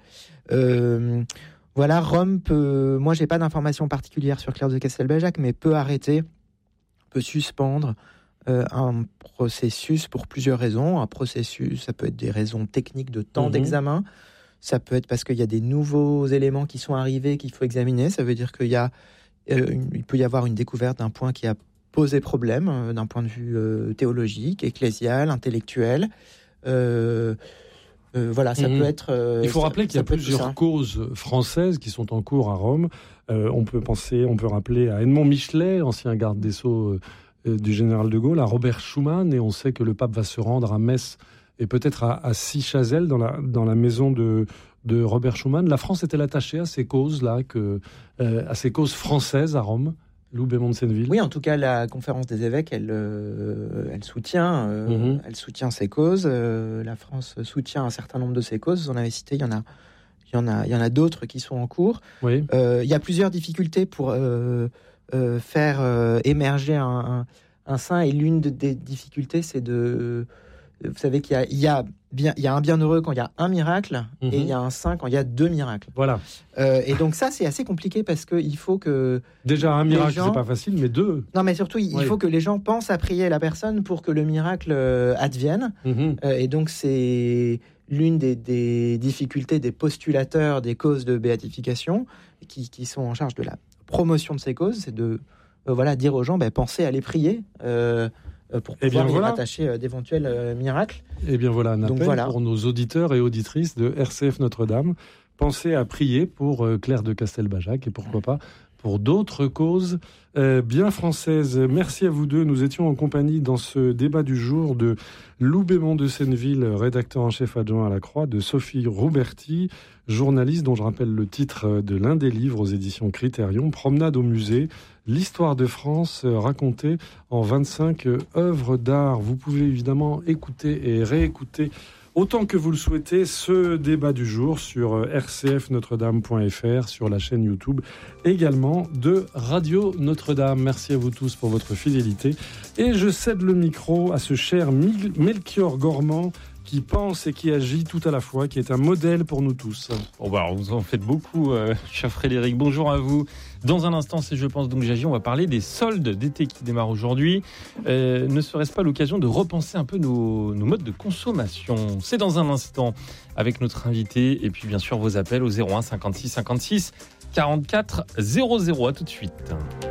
Euh, voilà, Rome peut... Moi, j'ai pas d'informations particulières sur Claire de Castelbajac, mais peut arrêter, peut suspendre euh, un processus pour plusieurs raisons. Un processus, ça peut être des raisons techniques de temps mmh. d'examen. Ça peut être parce qu'il y a des nouveaux éléments qui sont arrivés qu'il faut examiner. Ça veut dire qu'il y a, euh, une, il peut y avoir une découverte d'un point qui a posé problème, euh, d'un point de vue euh, théologique, ecclésial, intellectuel. Euh, euh, voilà, ça mmh. peut être... Euh, il faut ça, rappeler qu'il y a plusieurs causes françaises qui sont en cours à Rome. Euh, on peut penser, on peut rappeler à Edmond Michelet, ancien garde des Sceaux euh, du général de Gaulle, à Robert Schuman, et on sait que le pape va se rendre à Metz et peut-être à, à Sichazel, dans la, dans la maison de, de Robert Schuman. La France est-elle attachée à ces causes-là, que, euh, à ces causes françaises à Rome? Lou Bémond de Selleville. Oui, en tout cas, la conférence des évêques, elle, euh, elle, soutient, euh, mmh. elle soutient ces causes. Euh, la France soutient un certain nombre de ces causes. Vous en avez cité, il y en a, il il y en a, il y en a d'autres qui sont en cours. Oui. Euh, il y a plusieurs difficultés pour euh, euh, faire euh, émerger un, un, un saint, et l'une de, des difficultés, c'est de... Vous savez qu'il y a, il y a, bien, il y a un bienheureux quand il y a un miracle, mmh. et il y a un saint quand il y a deux miracles. Voilà. Euh, et donc ça, c'est assez compliqué parce qu'il faut que... Déjà, un miracle, gens... c'est pas facile, mais deux... Non, mais surtout, il oui. faut que les gens pensent à prier la personne pour que le miracle euh, advienne. Mmh. Euh, et donc, c'est l'une des, des difficultés des postulateurs des causes de béatification qui, qui sont en charge de la promotion de ces causes, c'est de euh, voilà, dire aux gens, ben, pensez à les prier euh, pour pouvoir y voilà. rattacher euh, d'éventuels euh, miracles. Et bien voilà un appel Donc, voilà. pour nos auditeurs et auditrices de R C F Notre-Dame. Pensez à prier pour euh, Claire de Castelbajac et pourquoi pas pour d'autres causes euh, bien françaises. Merci à vous deux. Nous étions en compagnie dans ce débat du jour de Lou Bémond de Senneville, rédacteur en chef adjoint à la Croix, de Sophie Rouberti, journaliste dont je rappelle le titre de l'un des livres aux éditions Critérion, Promenade au musée, l'histoire de France racontée en vingt-cinq œuvres d'art. Vous pouvez évidemment écouter et réécouter autant que vous le souhaitez, ce débat du jour sur r c f notre dame point f r, sur la chaîne YouTube également de Radio Notre-Dame. Merci à vous tous pour votre fidélité. Et je cède le micro à ce cher Melchior Gormand qui pense et qui agit tout à la fois, qui est un modèle pour nous tous. Bon, bah, alors vous en faites beaucoup, euh, cher Frédéric. Bonjour à vous. Dans un instant, c'est Je pense donc j'agis, on va parler des soldes d'été qui démarrent aujourd'hui. Euh, ne serait-ce pas l'occasion de repenser un peu nos, nos modes de consommation? C'est dans un instant avec notre invité et puis bien sûr vos appels au zéro un cinquante-six cinquante-six quarante-quatre zéro zéro. À tout de suite.